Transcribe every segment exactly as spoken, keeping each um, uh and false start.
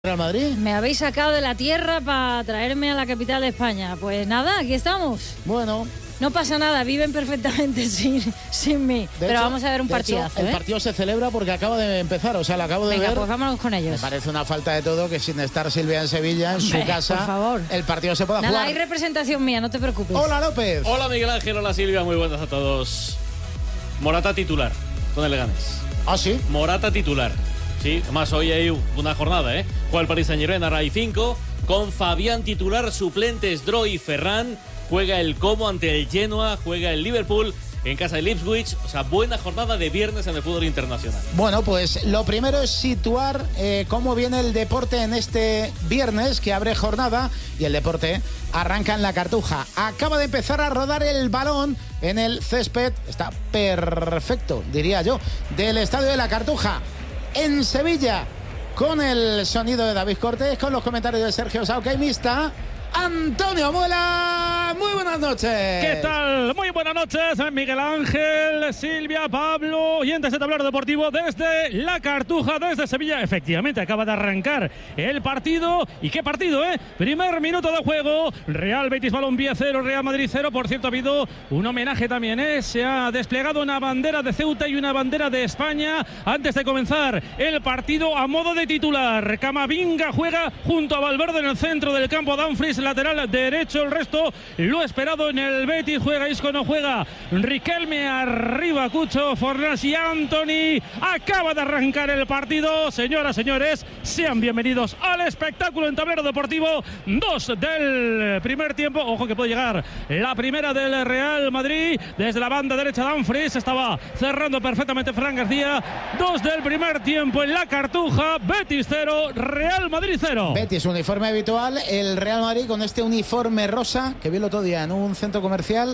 Real Madrid. Me habéis sacado de la tierra para traerme a la capital de España. Pues nada, aquí estamos. Bueno. No pasa nada, viven perfectamente sin, sin mí. De Pero hecho, vamos a ver un de partidazo, hecho, ¿eh? El partido se celebra porque acaba de empezar, o sea, lo acabo de Venga, ver. pues vámonos con ellos. Me parece una falta de todo que sin estar Silvia en Sevilla, en Hombre, su casa, por favor. el partido se pueda Nada, jugar. hay representación mía, no te preocupes. Hola, López. Hola, Miguel Ángel, hola, Silvia, muy buenas a todos. Morata titular, con el Leganés. ¿Ah, sí? Morata titular. Sí, además hoy hay una jornada, ¿eh? Juega el Paris Saint-Germain, ahora hay cinco, con Fabián titular, suplentes Dro y Ferran. Juega el Como ante el Genoa, juega el Liverpool en casa del Ipswich. O sea, buena jornada de viernes en el fútbol internacional. Bueno, pues lo primero es situar eh, cómo viene el deporte en este viernes que abre jornada y el deporte arranca en la Cartuja. Acaba de empezar a rodar el balón en el césped, está perfecto, diría yo, del estadio de la Cartuja en Sevilla, con el sonido de David Cortés, con los comentarios de Sergio Sauqueimista. Antonio Muela, muy buenas noches. ¿Qué tal? Muy buenas noches, Miguel Ángel, Silvia, Pablo, oyentes de Tablero Deportivo desde la Cartuja, desde Sevilla. Efectivamente, acaba de arrancar el partido. ¿Y qué partido, eh? Primer minuto de juego, Real Betis Balompié cero, Real Madrid cero. Por cierto, ha habido un homenaje también, ¿eh? Se ha desplegado una bandera de Ceuta y una bandera de España antes de comenzar el partido a modo de titular. Camavinga juega junto a Valverde en el centro del campo, Dumfries lateral derecho, el resto lo esperado en el Betis. Juega Isco, no juega Riquelme, arriba Cucho, Fornals y Antony. Acaba de arrancar el partido, señoras, señores, sean bienvenidos al espectáculo en Tablero Deportivo. Dos del primer tiempo, ojo que puede llegar la primera del Real Madrid, desde la banda derecha Dumfries, estaba cerrando perfectamente Fran García. Dos del primer tiempo en la Cartuja, Betis cero, Real Madrid cero. Betis, uniforme habitual, el Real Madrid con este uniforme rosa que vi el otro día en un centro comercial.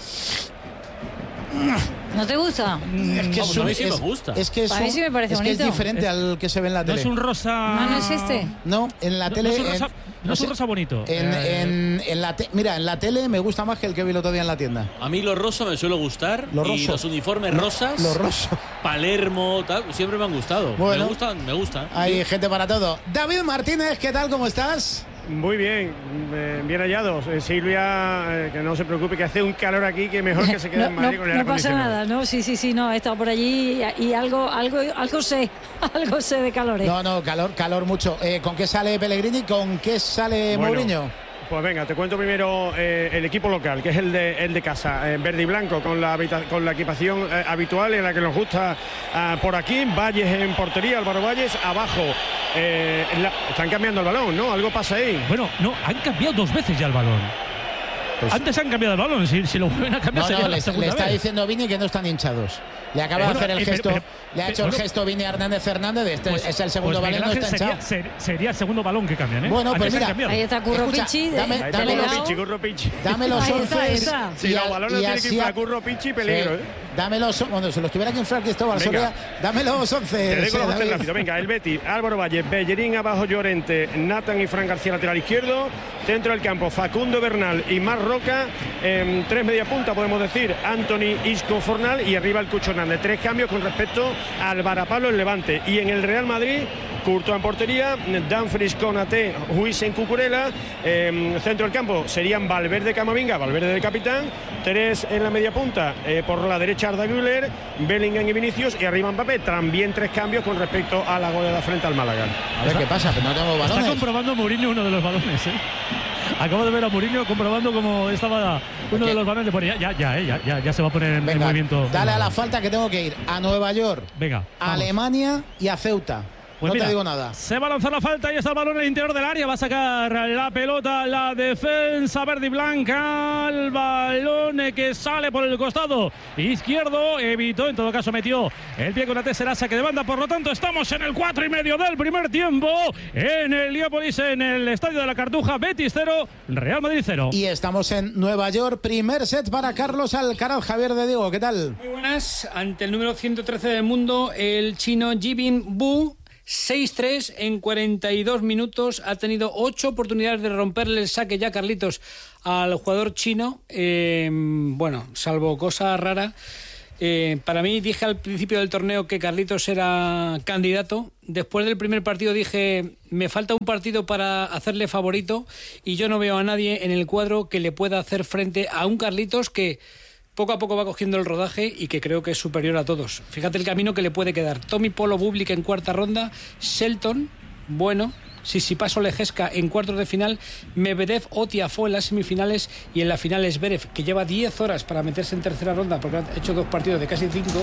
¿No te gusta? Es que es, No, un, a mí sí me es, gusta. es que es, A mí un- sí me parece es que es bonito. diferente al que se ve en la No tele. es un rosa... ¿No, no es este? No, en la No, tele. no es un rosa, en, no es un sé, rosa bonito. En, Eh, en, en la te, mira, en la tele me gusta más que el que vi el otro día en la tienda. A mí lo roso me suele gustar. Lo y roso. los uniformes rosas, Lo roso. Palermo, tal, siempre me han gustado. Bueno. me gustan, me gustan. Hay gente para todo. David Martínez, ¿qué tal? ¿Cómo estás? Muy bien, eh, bien hallados. Eh, Silvia, eh, que no se preocupe, que hace un calor aquí que mejor que se quede No, en Madrid no, con el no aire pasa acondicionado. nada, ¿no? Sí, sí, sí, no, he estado por allí y, y algo, algo, algo sé, algo sé de calores. No, no, calor, calor mucho. Eh, ¿Con qué sale Pellegrini? ¿Con qué sale Bueno, Mourinho? Pues venga, te cuento primero eh, el equipo local, que es el de, el de casa, eh, verde y blanco, con la, habita- con la equipación eh, habitual en la que nos gusta ah, por aquí. Valles en portería, Álvaro Valles, abajo. eh, la- están cambiando el balón, ¿no? Algo pasa ahí. Bueno, no, han cambiado dos veces ya el balón. Pues- Antes han cambiado el balón, si, si lo vuelven a cambiar No, sería no, la le, segunda le está vez. diciendo Vini que no están hinchados. Le acaba Eh, de bueno, hacer el eh, pero- gesto. pero- le ha pero- hecho el bueno, gesto Vini Hernández Fernández. De este, Pues- es el segundo pues balón, no Miguel está Ángel hinchado. sería, ser- sería el segundo balón que cambian, ¿eh? Bueno, pues Antes han mira, cambiado. Ahí está Curro Escucha, Pichi. de- dame- Ahí está dame Curro los- Pichi, Curro Pichi. Dame los Ahí está, ahí once. está. Si los balones no tienen que inflar a- Curro Pichi, peligro, Sí. ¿eh? Dame los, bueno, si los tuviera que inflar Cristóbal Venga. Soria, dame los once. Te sí, dejo los once David. rápido. Venga, el Betis, Álvaro Valle, Bellerín abajo, Llorente, Nathan y Fran García lateral izquierdo, centro del campo, Facundo Bernal y Mar Roca, en tres media punta podemos decir, Antony, Isco, Fornal y arriba el Cucho Hernández. Tres cambios con respecto al varapalo en Levante. Y en el Real Madrid, Courtois en portería, Dumfries, Konaté, Huijsen, Cucurella, eh, centro del campo serían Valverde, Camavinga, Valverde de capitán, tres en la media punta, eh, por la derecha Arda Güler, Bellingham y Vinicius y arriba Mbappé. También tres cambios con respecto a la goleada frente al Málaga. A ver qué pasa, que no tengo Está balones. comprobando Mourinho uno de los balones, ¿eh? Acabo de ver a Mourinho comprobando cómo estaba uno de los balones. Bueno, ya, ya, ya, ¿eh? ya, ya, ya se va a poner en, en Venga, movimiento. dale a la falta que tengo que ir a Nueva York, Venga, a vamos. Alemania y a Ceuta. Pues no mira, te digo nada. Se va a lanzar la falta y está el balón en el interior del área. Va a sacar la pelota la defensa verde y blanca. El balón que sale por el costado izquierdo. Evitó, en todo caso metió el pie con la tercera saque de banda. Por lo tanto, estamos en el cuatro y medio del primer tiempo. En el Heliópolis, en el estadio de la Cartuja. Betis cero, Real Madrid cero. Y estamos en Nueva York. Primer set para Carlos Alcaraz. Javier de Diego, ¿qué tal? Muy buenas, ante el número ciento trece del mundo, el chino Jibin Bu, seis tres en cuarenta y dos minutos, ha tenido ocho oportunidades de romperle el saque ya, Carlitos, al jugador chino, eh, bueno, salvo cosa rara, Eh, para mí, dije al principio del torneo que Carlitos era candidato. Después del primer partido dije, me falta un partido para hacerle favorito y yo no veo a nadie en el cuadro que le pueda hacer frente a un Carlitos que poco a poco va cogiendo el rodaje y que creo que es superior a todos. Fíjate el camino que le puede quedar. Tommy Polo Bublik en cuarta ronda, Shelton, bueno, Tsitsipas Lejeska en cuartos de final, Medvedev o Tiafoe en las semifinales y en la final es Zverev, que lleva diez horas para meterse en tercera ronda porque ha hecho dos partidos de casi cinco,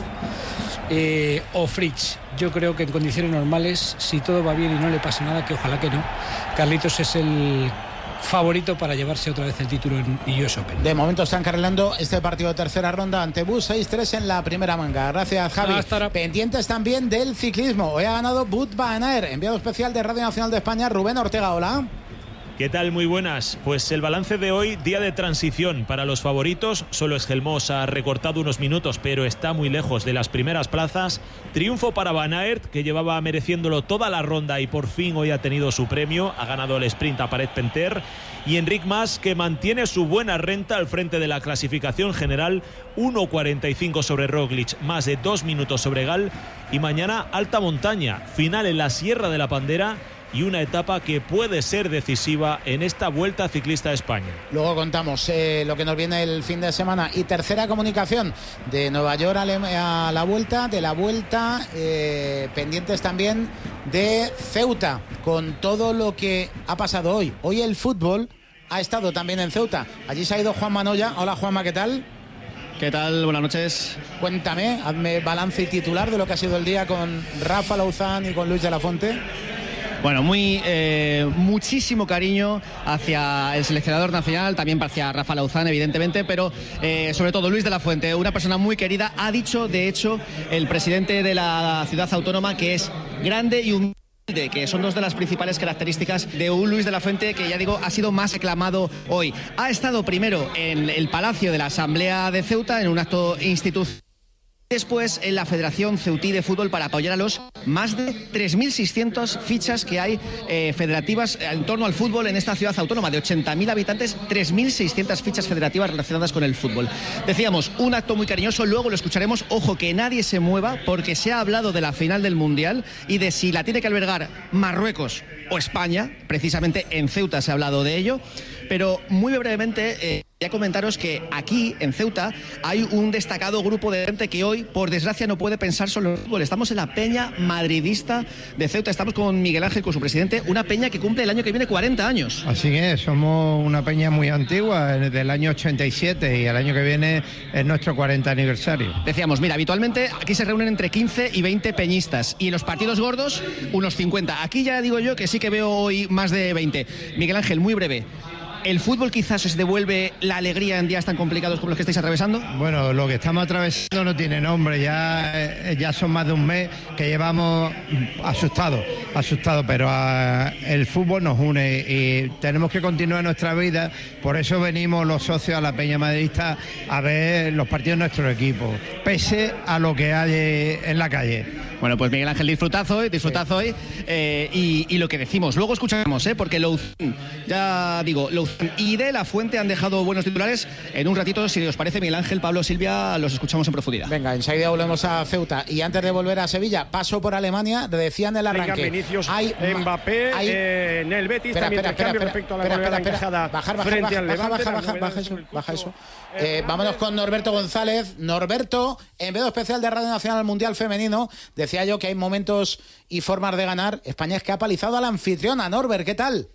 eh, o Fritz. Yo creo que en condiciones normales, si todo va bien y no le pasa nada, que ojalá que no, Carlitos es el favorito para llevarse otra vez el título en U S Open. De momento están carrilando este partido de tercera ronda ante Bus, seis tres en la primera manga. Gracias, Javi. Hasta Pendientes también del ciclismo. Hoy ha ganado Wout van Aert. Enviado especial de Radio Nacional de España, Rubén Ortega. Hola. ¿Qué tal? Muy buenas. Pues el balance de hoy, día de transición para los favoritos. Solo Esgelmos ha recortado unos minutos, pero está muy lejos de las primeras plazas. Triunfo para Van Aert, que llevaba mereciéndolo toda la ronda y por fin hoy ha tenido su premio. Ha ganado el sprint a Paret-Penter. Y Enric Mas, que mantiene su buena renta al frente de la clasificación general. uno cuarenta y cinco sobre Roglic, más de dos minutos sobre Gal. Y mañana alta montaña, final en la Sierra de la Pandera y una etapa que puede ser decisiva en esta Vuelta Ciclista a España. Luego contamos eh, lo que nos viene el fin de semana. Y tercera comunicación de Nueva York a la Vuelta, de la Vuelta, eh, pendientes también de Ceuta, con todo lo que ha pasado hoy. Hoy el fútbol ha estado también en Ceuta. Allí se ha ido Juan Manoya. Hola, Juanma, ¿qué tal? ¿Qué tal? Buenas noches. Cuéntame, hazme balance y titular de lo que ha sido el día con Rafa Lauzán y con Luis de la Fuente. Bueno, muy eh, muchísimo cariño hacia el seleccionador nacional, también hacia Rafa Lauzán, evidentemente, pero eh, sobre todo Luis de la Fuente, una persona muy querida. Ha dicho, de hecho, el presidente de la ciudad autónoma que es grande y humilde, que son dos de las principales características de un Luis de la Fuente que, ya digo, ha sido más aclamado hoy. Ha estado primero en el Palacio de la Asamblea de Ceuta, en un acto institucional. Después en la Federación Ceutí de Fútbol para apoyar a los más de tres mil seiscientas fichas que hay eh, federativas en torno al fútbol en esta ciudad autónoma. De ochenta mil habitantes, tres mil seiscientas fichas federativas relacionadas con el fútbol. Decíamos, un acto muy cariñoso, luego lo escucharemos. Ojo, que nadie se mueva porque se ha hablado de la final del Mundial y de si la tiene que albergar Marruecos o España. Precisamente en Ceuta se ha hablado de ello. Pero muy brevemente, eh, ya comentaros que aquí, en Ceuta, hay un destacado grupo de gente que hoy, por desgracia, no puede pensar solo en el fútbol. Estamos en la Peña Madridista de Ceuta. Estamos con Miguel Ángel, con su presidente. Una peña que cumple el año que viene cuarenta años. Así es, somos una peña muy antigua, del año ochenta y siete, y el año que viene es nuestro cuarenta aniversario. Decíamos, mira, habitualmente aquí se reúnen entre quince y veinte peñistas, y en los partidos gordos, unos cincuenta. Aquí ya digo yo que sí que veo hoy más de veinte. Miguel Ángel, muy breve. ¿El fútbol quizás os devuelve la alegría en días tan complicados como los que estáis atravesando? Bueno, lo que estamos atravesando no tiene nombre, ya, ya son más de un mes que llevamos asustados, asustados, pero a, el fútbol nos une y tenemos que continuar nuestra vida, por eso venimos los socios a la Peña Madridista a ver los partidos de nuestro equipo, pese a lo que hay en la calle. Bueno, pues Miguel Ángel, disfrutad hoy, disfrutad sí. hoy eh, y, y lo que decimos, luego escuchamos, ¿eh? Porque Lauzán, ya digo, Lauzán y de la Fuente han dejado buenos titulares. En un ratito, si os parece, Miguel Ángel, Pablo, Silvia, los escuchamos en profundidad. Venga, enseguida volvemos a Ceuta. Y antes de volver a Sevilla, paso por Alemania, decía en el arranque. Venga, Vinicius, hay Mbappé, hay... Eh, en el Betis, espera, también espera, intercambio espera, respecto a la espera, espera, espera, encajada bajar, bajar, frente bajar, al Levante. baja, baja, baja eso, baja eso. Eh, vámonos con Norberto González. Norberto, enviado especial de Radio Nacional al Mundial Femenino. Decía yo que hay momentos y formas de ganar. España es que ha palizado a la anfitriona. Norbert, ¿qué tal?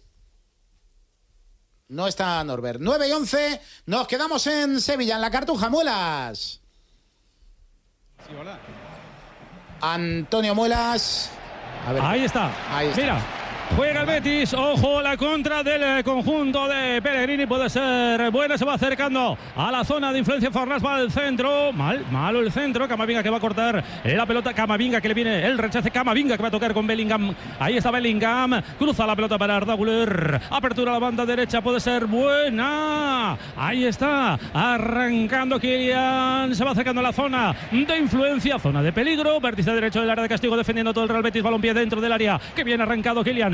No está Norbert. nueve y once, nos quedamos en Sevilla, en la Cartuja. Muelas. Sí, hola. Antonio Muelas. A ver. Ahí está. Ahí está. Mira. Juega el Betis, ojo, la contra del conjunto de Pellegrini puede ser buena, se va acercando a la zona de influencia. Fornás va al centro, mal, malo el centro. Camavinga que va a cortar la pelota, Camavinga que le viene el rechace, Camavinga que va a tocar con Bellingham, ahí está Bellingham, cruza la pelota para Arda Güler, apertura a la banda derecha, puede ser buena, ahí está, arrancando Kylian, se va acercando a la zona de influencia, zona de peligro, vértice derecho del área de castigo, defendiendo todo el Real Betis, balompié dentro del área, que bien arrancado Kylian,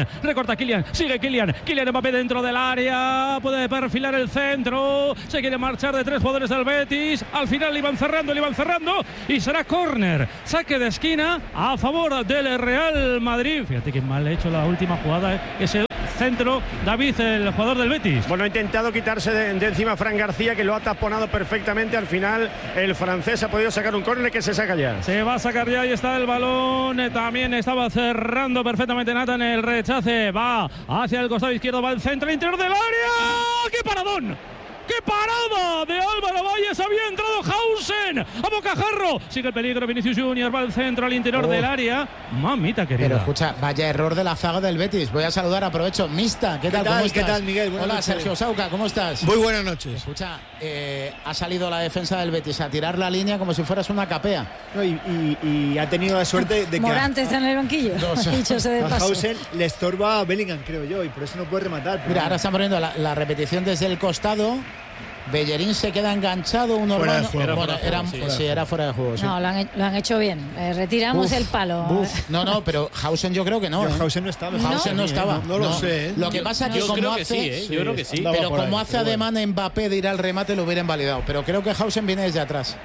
Kylian, recorta Kylian, sigue Kylian, Kylian Mbappé dentro del área, puede perfilar el centro, se quiere marchar de tres jugadores del Betis, al final le iban cerrando, le iban cerrando y será córner, saque de esquina a favor del Real Madrid. Fíjate que mal ha hecho la última jugada, ¿eh? Ese centro, David, el jugador del Betis. Bueno, ha intentado quitarse de, de encima a Fran García, que lo ha taponado perfectamente. Al final el francés ha podido sacar un córner que se saca ya. Se va a sacar ya, ahí está el balón. También estaba cerrando perfectamente Nathan el rechace. Va hacia el costado izquierdo, va al centro, al interior del área. ¡Qué paradón! ¡Qué parada de Álvaro Valles! Había entrado Hausen a bocajarro. Sigue el peligro. Vinicius Junior va al centro, al interior oh. del área. Mamita querida. Pero escucha, vaya error de la zaga del Betis. Voy a saludar, aprovecho. Mista, ¿qué tal? ¿Qué tal, ¿Cómo ¿qué estás? tal, Miguel? Buenas Hola, noches. Sergio Sauca, ¿cómo estás? Muy buenas noches. Escucha, eh, ha salido la defensa del Betis a tirar la línea como si fueras una capea. No, y, y, y ha tenido la suerte de que Morante está en el banquillo. Dicho se de a paso. Hausen le estorba a Bellingham, creo yo, y por eso no puede rematar. Mira, ahora están poniendo la, la repetición desde el costado. Bellerín se queda enganchado, un Fuera de urbano. juego. Era, Bueno, era, sí, sí, era fuera de juego. Sí. No, lo han, lo han hecho bien. Eh, retiramos Uf, el palo. uf. No, no, pero Hausen yo creo que no. Yo, ¿eh? Hausen no estaba. Hausen no, ¿eh? estaba. No, no lo sé. ¿eh? Lo que pasa es que Yo como creo que hace, sí, ¿eh? Yo creo que sí. andaba pero por como ahí, hace pero bueno. ademán Mbappé de ir al remate lo hubiera invalidado. Pero creo que Hausen viene desde atrás.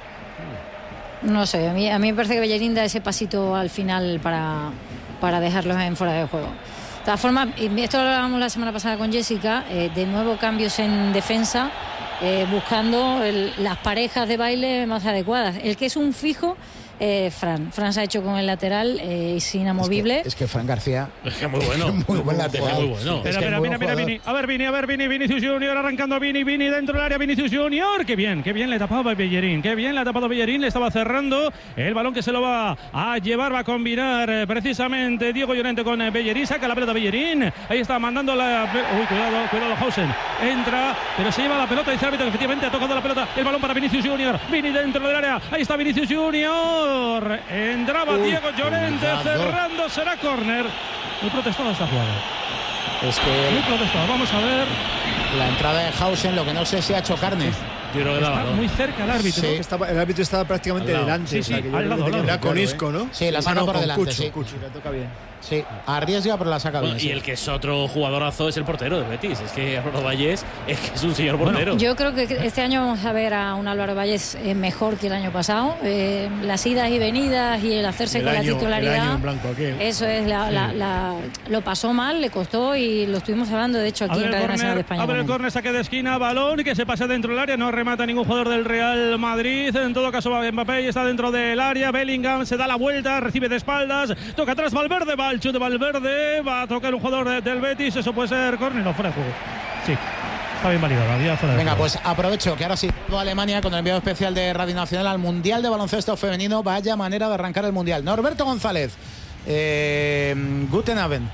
No sé, a mí, a mí me parece que Bellerín da ese pasito al final para, para dejarlos en fuera de juego. De todas formas, y esto lo hablábamos la semana pasada con Jessica, eh, de nuevo cambios en defensa, eh, buscando el, las parejas de baile más adecuadas. El que es un fijo, eh, Fran. Fran se ha hecho con el lateral, eh, es inamovible. Es que, es que Fran García Es que muy bueno. muy buen lateral. Es muy bueno. Es Espera, que espera, muy mira, buen mira, jugador. Vini. A ver, Vini, a ver, Vini, Vinicius Junior arrancando Vini, Vini dentro del área, Vinicius Junior. Qué bien, qué bien le tapaba Bellerín, qué bien le ha tapado Bellerín, le estaba cerrando el balón que se lo va a llevar, va a combinar eh, precisamente Diego Llorente con eh, Bellerín, saca la pelota Bellerín, ahí está mandando la... Uy, cuidado, cuidado Hausen, entra, pero se lleva la pelota, dice el árbitro que efectivamente ha tocado la pelota, el balón para Vinicius Junior, Vini dentro del área, ahí está Vinicius Junior, entraba Uy, Diego Llorente, cuidado. cerrando, será córner. Muy protestado esta jugada. Es Muy que protestado, vamos a ver. la entrada de Hausen, lo que no sé si ha hecho carne. Yo creo que da Está balón. muy cerca el árbitro. Sí. Estaba- el árbitro estaba prácticamente Al lado. delante. Sí, o sea, sí, que yo al creo lado, que al tenía lado. Era con Isco, ¿no? Sí, la saca Ah, no, por con delante, Cucho, sí. Cucho, le toca bien. Sí, arriesga pero la saca bien. Bueno, sí. y el que es otro jugadorazo es el portero de Betis. Es que Álvaro Valles es que es un señor portero. Yo creo que este año vamos a ver a un Álvaro Valles eh, mejor que el año pasado. Eh, las idas y venidas y el hacerse El con año- la titularidad. el año en blanco aquel. Eso es, la, la- la- lo pasó mal, le costó y lo estuvimos hablando de hecho aquí Abre en el Radio Nacional de córner, España. abre el con él. córner, saque de esquina, balón que se pasa dentro del área, no remata ningún jugador del Real Madrid. En todo caso, va Mbappé y está dentro del área. Bellingham se da la vuelta, recibe de espaldas, toca atrás Valverde, va el chute de Valverde, va a tocar un jugador de- del Betis, eso puede ser córner, no, fuera de juego. Sí, está bien validado, había fuera de Venga, juego. pues aprovecho que ahora sí Alemania con el enviado especial de Radio Nacional al Mundial de Baloncesto Femenino. Vaya manera de arrancar el Mundial. Norberto González, eh, Guten Abend.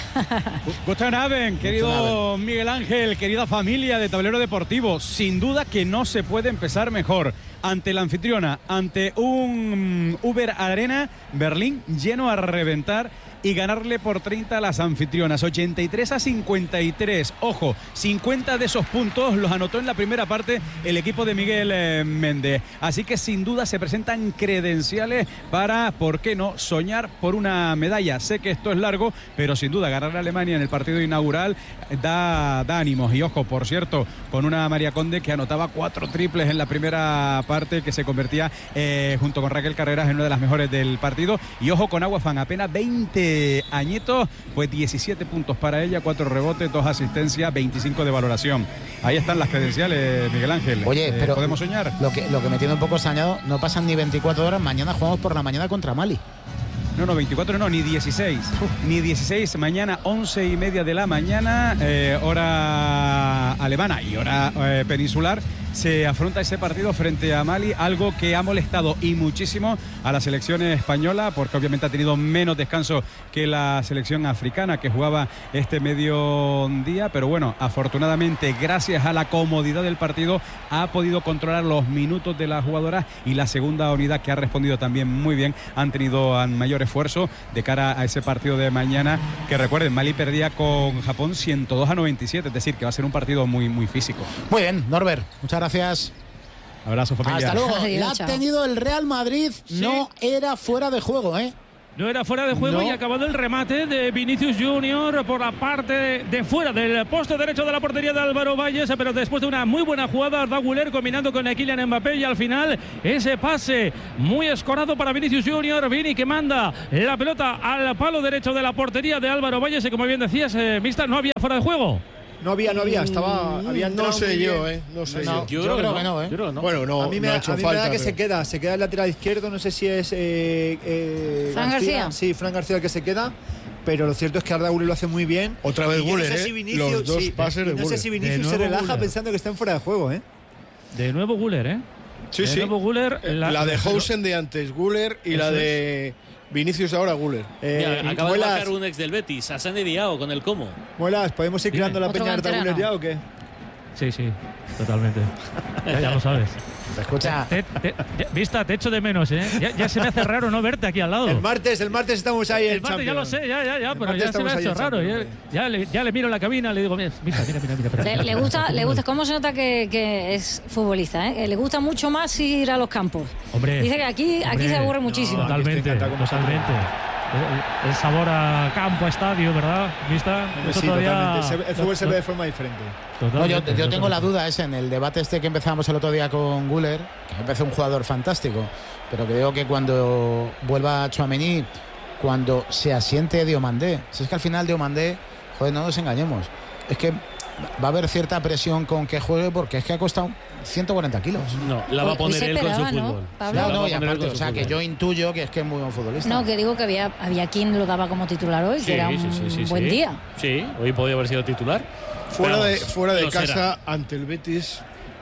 Guten Abend, querido Miguel Ángel, querida familia de Tablero Deportivo. Sin duda que no se puede empezar mejor. Ante la anfitriona, ante un Uber Arena, Berlín lleno a reventar y ganarle por treinta a las anfitrionas, ochenta y tres a cincuenta y tres. Ojo, cincuenta de esos puntos los anotó en la primera parte el equipo de Miguel eh, Méndez. Así que sin duda se presentan credenciales para, ¿por qué no?, soñar por una medalla. Sé que esto es largo, pero sin duda ganar a Alemania en el partido inaugural da, da ánimos. Y ojo, por cierto, con una María Conde que anotaba cuatro triples en la primera parte, que se convertía eh, junto con Raquel Carreras en una de las mejores del partido. Y ojo con Aguafan, apenas veinte añitos, pues diecisiete puntos para ella, cuatro rebotes, dos asistencias, veinticinco de valoración. Ahí están las credenciales, Miguel Ángel. Oye, Eh, pero ¿podemos soñar? Lo que, lo que me tiene un poco extrañado, no pasan ni veinticuatro horas. Mañana jugamos por la mañana contra Mali. No, no, veinticuatro no, ni dieciséis. Ni dieciséis, mañana once y media de la mañana, eh, hora alemana y hora eh, peninsular. Se afronta ese partido frente a Mali, algo que ha molestado y muchísimo a la selección española, porque obviamente ha tenido menos descanso que la selección africana que jugaba este mediodía, pero bueno, afortunadamente, gracias a la comodidad del partido, ha podido controlar los minutos de las jugadoras y la segunda unidad, que ha respondido también muy bien, han tenido un mayor esfuerzo de cara a ese partido de mañana, que recuerden, Mali perdía con Japón ciento dos a noventa y siete, es decir, que va a ser un partido muy, muy físico. Muy bien, Norbert, muchas gracias. Abrazo, familia. Hasta luego. Adiós, La ha chao. tenido el Real Madrid, Sí. no era fuera de juego, ¿eh? No era fuera de juego No. y acabado el remate de Vinicius Junior por la parte de fuera del poste derecho de la portería de Álvaro Valles, pero después de una muy buena jugada, Arda Güler combinando con Kylian Mbappé y al final ese pase muy escorado para Vinicius Junior. Vini que manda la pelota al palo derecho de la portería de Álvaro Valles y como bien decías, eh, Mista, no había fuera de juego. No había, no había, estaba, había entrado No sé muy yo, bien. eh. No sé No, yo. yo creo que no, ¿eh? Yo creo que no. Bueno, no, a mí me, no ha da- hecho a mí me falta. da que pero- se queda, se queda el lateral izquierdo, no sé si es eh, eh, Fran García. Sí, Fran García el que se queda, pero lo cierto es que Arda Güler lo hace muy bien. Otra vez Y yo Güler, no sé ¿eh? si Vinicius, Los dos sí, pases y de no sé Güler. si De Vinicius se nuevo relaja Güler. pensando que está en fuera de juego, ¿eh? De nuevo Güler, ¿eh? Sí, de sí. nuevo Güler. Eh, La, de Housen de antes, Güler, y la Eso de Vinicius ahora, Güler. Eh, Mira, acaba de Muelas, marcar un ex del Betis, Asane Diao con el Como. Muelas, ¿podemos ir Dime. creando la Otro peña Arda canterano. Güler ya o qué? Sí, sí, totalmente. ya, ya lo sabes. Escucha, Te, te- ya- Vista, te echo de menos, ¿eh? Ya, ya se me hace raro no verte aquí al lado. El martes, el martes estamos ahí en El martes ya lo Champions. sé, ya, ya, ya, El pero martes ya se me estamos ha ahí hecho en raro. Ya, Champions, ya le, ya le miro la cabina, le digo, mira, mira, mira, mira. mira, mira. Le, le gusta, le gusta, ¿cómo se nota que, que es futbolista? ¿eh? Le gusta mucho más ir a los campos. Hombre, Dice que aquí, aquí hombre, se aburre muchísimo. Totalmente, Estoy encantado como totalmente. El, el sabor a campo, a estadio, ¿verdad? ¿Vista? Eso Sí, todavía- totalmente. Se ve- El fútbol se ve de forma diferente. no, yo, Totalmente, yo tengo la totalmente. duda, es en el debate este que empezamos el otro día con Güler, que me parece un jugador fantástico, pero que digo que cuando vuelva Tchouaméni, cuando se asiente Diomandé, si es que al final Diomandé, joder, no nos engañemos, es que va a haber cierta presión con que juegue porque es que ha costado ciento cuarenta kilos. No, la va a Hoy- hoy poner se él con su esperaba, ¿no, fútbol. Pablo? No, La va no, a y poner él aparte, con o su sea, que fútbol. yo intuyo que es que es muy buen futbolista. No, que digo que había, había quien lo daba como titular hoy, Sí, que era un sí, sí, sí, buen sí. día. Sí, hoy podía haber sido titular. Fuera Pero de, vamos, fuera de lo casa, será. ante el Betis,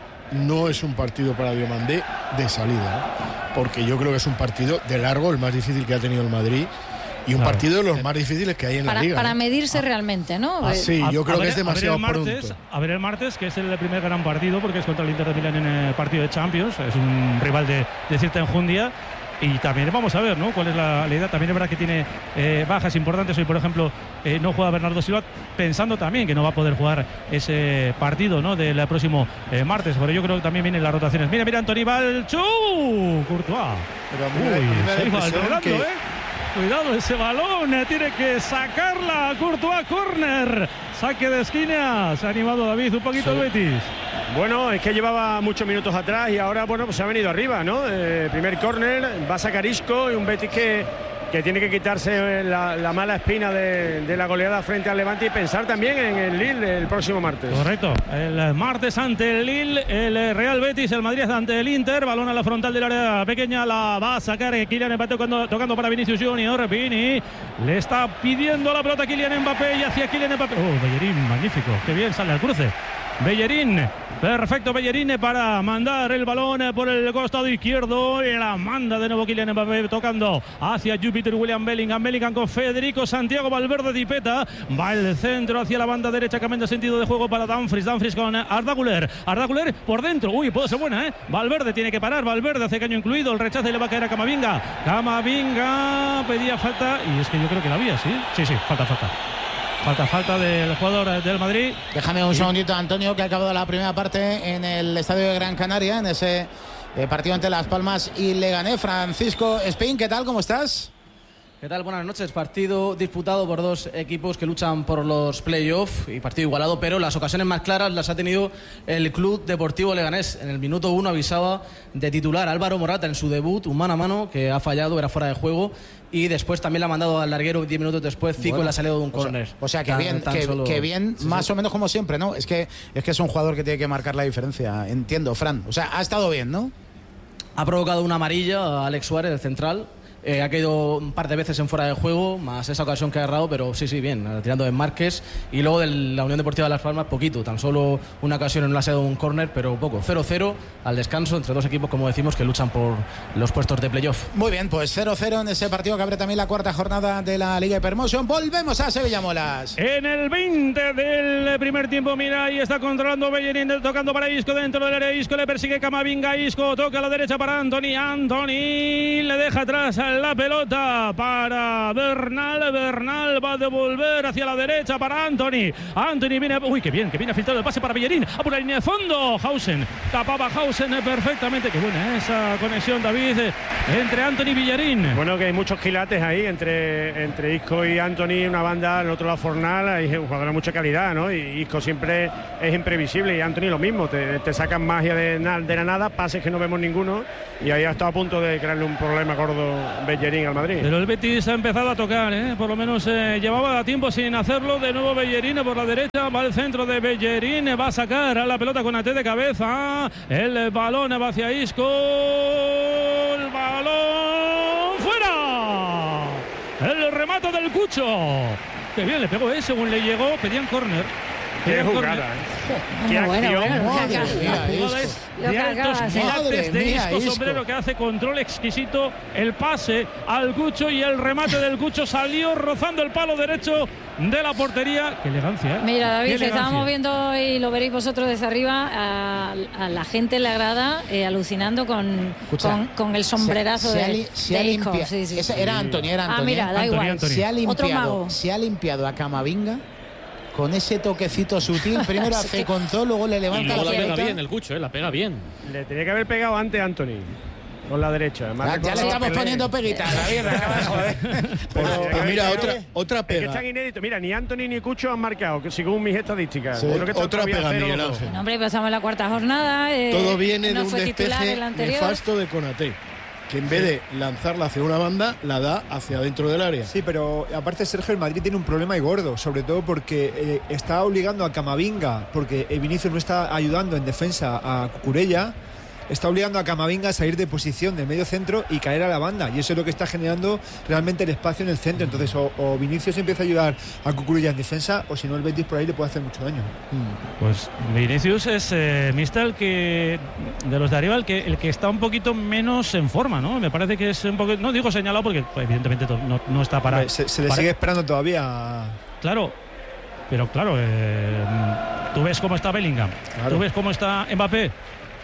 no es un partido para Diomandé de salida, ¿eh? Porque yo creo que es un partido de largo, el más difícil que ha tenido el Madrid, y un Claro. partido de los más difíciles que hay en Para, la liga. para ¿eh? medirse realmente, ¿no? Ah, Eh, sí, A- yo a creo que ver- es demasiado a ver el martes, pronto. A ver el martes, que es el primer gran partido, porque es contra el Inter de Milán en el partido de Champions. Es un rival de, de cierta enjundia. Y también vamos a ver, ¿no? Cuál es la, la idea. También es verdad que tiene eh, bajas importantes. Hoy, por ejemplo, eh, no juega Bernardo Silva, pensando también que no va a poder jugar ese partido, ¿no? Del próximo eh, martes. Pero yo creo que también vienen las rotaciones. Mira, mira, Antoni Balchú, Courtois. Pero a mí me da- Uy, a mí me da la se iba impresión alterando, que- ¿eh? Cuidado ese balón, eh, tiene que sacarla Courtois, córner, saque de esquina. Se ha animado David un poquito el Betis. Bueno, es que llevaba muchos minutos atrás y ahora, bueno, pues se ha venido arriba, ¿no? Eh, primer córner, va a sacar Isco y un Betis que, que tiene que quitarse la, la mala espina de, de la goleada frente al Levante y pensar también en el Lille el próximo martes. Correcto, el martes ante el Lille, el Real Betis, el Madrid ante el Inter, balón a la frontal del área pequeña, la va a sacar Kylian Mbappé tocando, tocando para Vinicius Junior. Vini le está pidiendo la pelota a Kylian Mbappé y hacia Kylian Mbappé. Oh, Bellerín, magnífico, qué bien sale al cruce. Bellerín, perfecto Bellerín para mandar el balón por el costado izquierdo y la manda de nuevo Kylian Mbappé tocando hacia Júpiter William Bellingham, Bellingham con Federico Santiago Valverde Dipeta, va el centro hacia la banda derecha cambiando sentido de juego para Dumfries, Dumfries con Arda Güler, Arda Güler por dentro, uy, puede ser buena, ¿eh? Valverde tiene que parar, Valverde hace caño incluido, el rechazo y le va a caer a Camavinga, Camavinga pedía falta y es que yo creo que la había, ¿sí? Sí, sí, falta, falta. Falta, falta del jugador del Madrid. Déjame un segundito, Antonio, que ha acabado la primera parte en el estadio de Gran Canaria, en ese eh, partido entre Las Palmas y Leganés. Francisco Espín, ¿qué tal? ¿Cómo estás? ¿Qué tal? Buenas noches. Partido disputado por dos equipos que luchan por los playoffs y partido igualado, pero las ocasiones más claras las ha tenido el Club Deportivo Leganés. En el minuto uno avisaba de titular Álvaro Morata en su debut, un mano a mano que ha fallado, era fuera de juego, y después también le ha mandado al larguero diez minutos después, Zico Bueno, le ha salido de un o sea- córner. O sea, que Tan- bien, tan que, solo- que bien Sí, más sí. o menos como siempre, ¿no? Es que, es que es un jugador que tiene que marcar la diferencia, entiendo, Fran. O sea, ha estado bien, ¿no? Ha provocado una amarilla a Alex Suárez, el central. Eh, ha caído un par de veces en fuera de juego, más esa ocasión que ha agarrado, pero sí, sí, bien, eh, tirando de Márquez. Y luego de la Unión Deportiva de Las Palmas, poquito, tan solo una ocasión en la sede de un córner, pero poco. cero cero al descanso entre dos equipos, como decimos, que luchan por los puestos de playoff. Muy bien, pues cero cero en ese partido que abre también la cuarta jornada de la Liga Hypermotion. Volvemos a Sevilla Molas. En el veinte del primer tiempo, mira, ahí está controlando Bellerín, tocando para Isco dentro del área. Isco le persigue Camavinga, Isco toca a la derecha para Anthony, Anthony le deja atrás a la pelota para Bernal. Bernal va a devolver hacia la derecha para Anthony. Anthony viene, uy, qué bien, que viene a filtrar el pase para Bellerín. A por la línea de fondo. Hausen, tapaba Hausen perfectamente. Qué buena esa conexión, David, entre Anthony y Bellerín. Bueno, que hay muchos quilates ahí entre, entre Isco y Anthony, una banda, al otro lado Fornal. Hay jugadores de mucha calidad, ¿no? Y Isco siempre es imprevisible y Anthony lo mismo. Te, te sacan magia de, de la nada, pases que no vemos ninguno. Y ahí ha estado a punto de crearle un problema gordo Bellerín al Madrid. Pero el Betis ha empezado a tocar, ¿eh? Por lo menos eh, llevaba tiempo sin hacerlo. De nuevo Bellerín por la derecha, va al centro de Bellerín, va a sacar a la pelota con A T de cabeza. El balón va hacia Isco. El balón fuera. El remate del Cucho. Qué bien le pegó, ¿eh? Según le llegó, pedían córner. Qué jugada, ¿eh? Qué bueno, acción. bueno, Madre mía, jugadas de altos quilates de Isco, Isco. Sombrero, que hace control exquisito, el pase al Cucho y el remate del Cucho salió rozando el palo derecho de la portería. Qué elegancia, ¿eh? Mira, David, Qué elegancia. estábamos viendo y lo veréis vosotros desde arriba a, a la gente en la grada eh, alucinando con, Escucha, con, con el sombrerazo se, se de, ha, li- se ha de Isco. limpia- Sí, sí, esa- sí. Era Anthony, era Anthony. Ah, mira, da ¿eh? igual. Anthony. Se ha Otro limpiado, mago. se ha limpiado a Camavinga con ese toquecito sutil. Primero hace control, luego le Y levanta luego la la pega pelota. bien el Cucho, ¿eh? La pega bien. Le tenía que haber pegado antes Anthony. Con la derecha. Ya, Más ya le recordado estamos Pelé. poniendo peguitas, David, acaba de joder. Pero, pues mira, otra, otra Es que pega. están inéditos. Mira, ni Anthony ni Cucho han marcado, que según mis estadísticas. Sí, Uno que está otra todavía pega, cero, Miguel los dos. Ángel. No, hombre, pero estamos en la cuarta jornada. eh, Todo viene no de un fue titular despeje el anterior. nefasto de Konaté, que en vez de lanzarla hacia una banda, la da hacia dentro del área. Sí, pero aparte Sergio, el Madrid tiene un problema y gordo, sobre todo porque eh, está obligando a Camavinga, porque eh, Vinicius no está ayudando en defensa a Cucurella, está obligando a Camavinga a salir de posición de medio centro y caer a la banda, y eso es lo que está generando realmente el espacio en el centro. Entonces o, o Vinicius empieza a ayudar a Cucurella en defensa, o si no el Betis por ahí le puede hacer mucho daño. Pues Vinicius es eh, Mister, el que de los de arriba el que el que está un poquito menos en forma, ¿no? Me parece que es un poco, no digo señalado porque pues, evidentemente to- no, no está para. Hombre, se, se le para- sigue esperando todavía. Claro, pero claro, eh, tú ves cómo está Bellingham, Claro. tú ves cómo está Mbappé.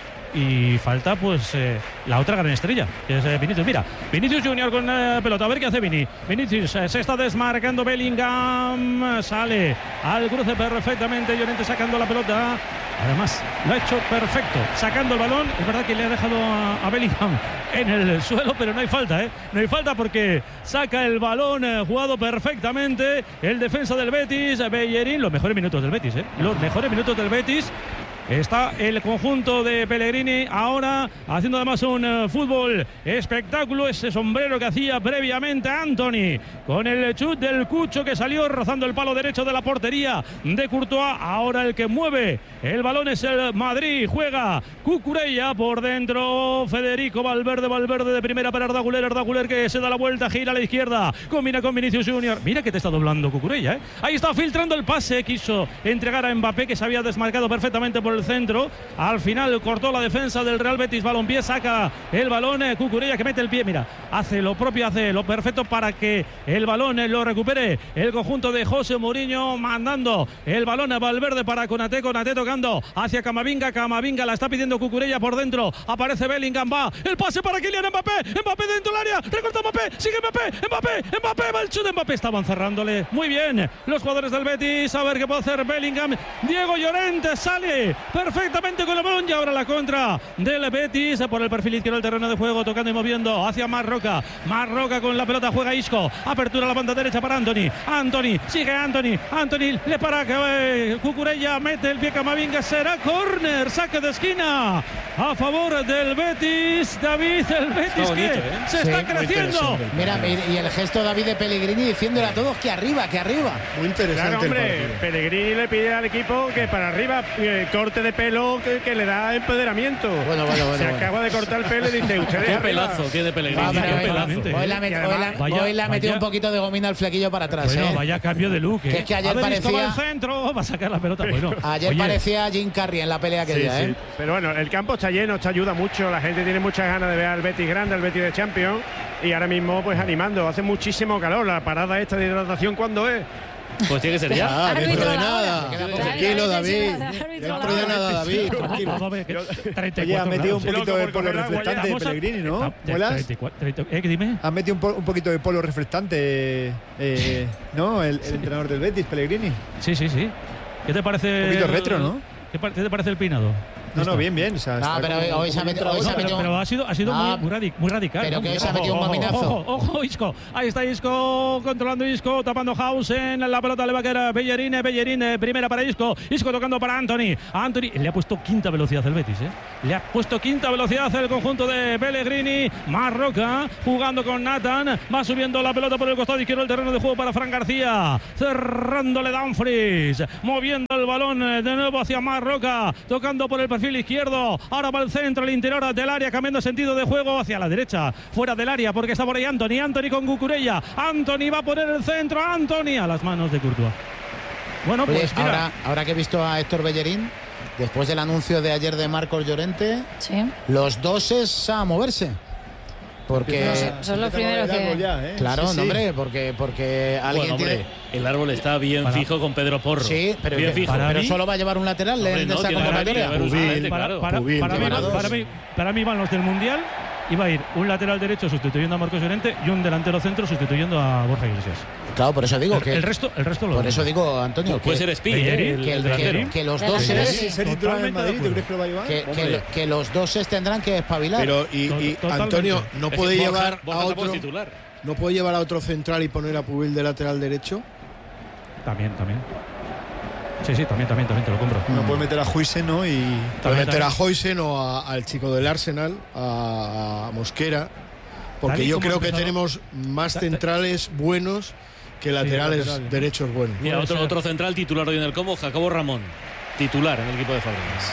Y falta pues eh, la otra gran estrella, que es eh, Vinicius. Mira, Vinicius Junior con eh, pelota, a ver qué hace Vini. Vinicius eh, se está desmarcando Bellingham, sale al cruce perfectamente, Llorente sacando la pelota. Además, lo ha hecho perfecto, sacando el balón. Es verdad que le ha dejado a, a Bellingham en el suelo, pero no hay falta, ¿eh? No hay falta porque saca el balón eh, jugado perfectamente el defensa del Betis, Bellerín. Los mejores minutos del Betis, ¿eh? Los mejores minutos del Betis. Está el conjunto de Pellegrini ahora haciendo además un uh, fútbol espectáculo. Ese sombrero que hacía previamente Anthony con el chut del Cucho que salió rozando el palo derecho de la portería de Courtois. Ahora el que mueve el balón es el Madrid. Juega Cucurella por dentro. Federico Valverde, Valverde de primera para Arda Güler. Arda Güler que se da la vuelta, gira a la izquierda. Combina con Vinicius Junior. Mira que te está doblando Cucurella, ¿eh? Ahí está filtrando el pase. Quiso entregar a Mbappé que se había desmarcado perfectamente por el centro. Al final cortó la defensa del Real Betis. Balompié, saca el balón. eh, Cucurella que mete el pie. Mira, hace lo propio, hace lo perfecto para que el balón eh, lo recupere el conjunto de José Mourinho, mandando el balón a Valverde para Konaté. Konaté tocando hacia Camavinga. Camavinga la está pidiendo Cucurella por dentro. Aparece Bellingham. Va el pase para Kylian Mbappé. Mbappé dentro del área. Recorta Mbappé. Sigue Mbappé. Mbappé. Mbappé. Va el chute de Mbappé. Estaban cerrándole muy bien los jugadores del Betis. A ver qué puede hacer Bellingham. Diego Llorente sale perfectamente con el balón y ahora la contra del Betis por el perfil izquierdo del terreno de juego, tocando y moviendo hacia Marroca. Marroca con la pelota, juega Isco, apertura a la banda derecha para Anthony. Anthony, sigue Anthony. Anthony le para eh, Cucurella, mete el pie Camavinga, será córner, saque de esquina a favor del Betis. David, el Betis Está bonito, que ¿eh? se Sí, está muy creciendo. Mira, y y el gesto David de Pellegrini diciéndole a todos que arriba, que arriba. Muy interesante Claro, el hombre, partido. Pellegrini le pide al equipo que para arriba, eh, corte de pelo que, que le da empoderamiento. Bueno, bueno, bueno, Se bueno. acaba de cortar el pelo y dice, ustedes Qué arriba. pelazo, qué de Pellegrini. Va, pero qué hoy- pelazo. hoy le ha met- hoy le ha- Vaya- hoy le ha metido vaya- un poquito de gomina al flequillo para atrás. Bueno, ¿eh? vaya cambio de look. Que ¿eh? es que ayer A ver, Isco parecía- va al centro, va a sacar la pelota. Bueno, Ayer oye, parecía Jim Carrey en la pelea Sí, aquella, sí. ¿eh? Pero bueno, el campo está lleno, esto ayuda mucho. La gente tiene muchas ganas de ver al Betis grande, al Betis de Champions. Y ahora mismo, pues animando. Hace muchísimo calor. La parada esta de hidratación, ¿cuándo es? Pues tiene que ser ya. Ah, dentro Árbitro de a la nada. hora. Tranquilo, David. Árbitro a la Dentro de hora. nada, David. Vamos a ver, que treinta y Oye, ha cuatro metido un grados. poquito de polo Vamos reflectante a- Pellegrini, ¿no? Ah, ¿Muelas? treinta y cuatro, treinta, ¿eh? ¿Qué dime? Ha metido un, po- un poquito de polo reflectante, eh, ¿no? El, el entrenador del Betis, Pellegrini. Sí, sí, sí. ¿Qué te parece? Un poquito el- retro, ¿no? ¿Qué, pa- qué te parece el peinado? No, no, bien, bien. O sea, No, está pero como- hoy se ha como metido- un hoy se ha trabajo. metido- Pero ha sido, ha sido Ah, muy, muy, radic- muy radical. pero ¿no? que hoy se ha metido un Ojo, maminazo. Ojo, ojo, Isco. Ahí está Isco controlando Isco, tapando Hausen. La pelota le va a quedar a Bellerín. Bellerín, eh, primera para Isco. Isco tocando para Anthony. Anthony le ha puesto quinta velocidad el Betis, ¿eh? Le ha puesto quinta velocidad el conjunto de Pellegrini. Marroca jugando con Nathan. Va subiendo la pelota por el costado izquierdo del terreno de juego para Fran García. Cerrándole Dumfries. Moviendo el balón eh, de nuevo hacia Marroca. Tocando por el perfil izquierdo. Ahora va al centro, al interior del área, cambiando sentido de juego hacia la derecha. Fuera del área porque está por ahí Anthony. Anthony con Cucurella. Anthony va a poner el centro. Anthony a las manos de Courtois. Bueno, Oye, pues mira. ahora, ahora que he visto a Héctor Bellerín, después del anuncio de ayer de Marcos Llorente, Sí. los dos es a moverse. Porque. No sé, son los primeros que. Ya, ¿eh? Claro, Sí, sí. no, hombre, porque, porque alguien Bueno, hombre, tiene. el árbol está bien Para- fijo con Pedro Porro. Sí, pero, bien que- fijo. para pero mí- solo va a llevar un lateral Hombre, en no, esta tiene que convocatoria. haber un suplente, Para, claro. para- Pubil, para mí, llevará dos. para mí- para mí van los del Mundial y va a ir un lateral derecho sustituyendo a Marcos Llorente y un delantero centro sustituyendo a Borja Iglesias. Claro, por eso digo El, que. el resto, el resto lo Por eso digo, Antonio, Puede que, ser Speed, Bellerín, ¿eh? El, que, el que- delantero. que los Delantero. doses. ¿Ser ser titular en el Totalmente de Madrid? ¿Tú acuerdo. crees que lo va a llevar? Que, que, Hombre. que los doses tendrán que espabilar. Pero, y, y Totalmente. Antonio, ¿no Es puede que Borja- llevar Borja a tampoco otro. es titular. ¿No puede llevar a otro central y poner a Pubil de lateral derecho? También, también. Sí, sí, también, también, también te lo compro. No puede meter a Huijsen, ¿no? Y Puede También, meter a también. Hoysen o a- al chico del Arsenal, a, a Mosquera, porque Tal y yo como creo ha que empezado- tenemos más Ta- ta- centrales buenos que laterales, laterales. derechos buenos. Mira, Puede otro, ser. otro central titular hoy en el combo, Jacobo Ramón. Titular en el equipo de Fabregas.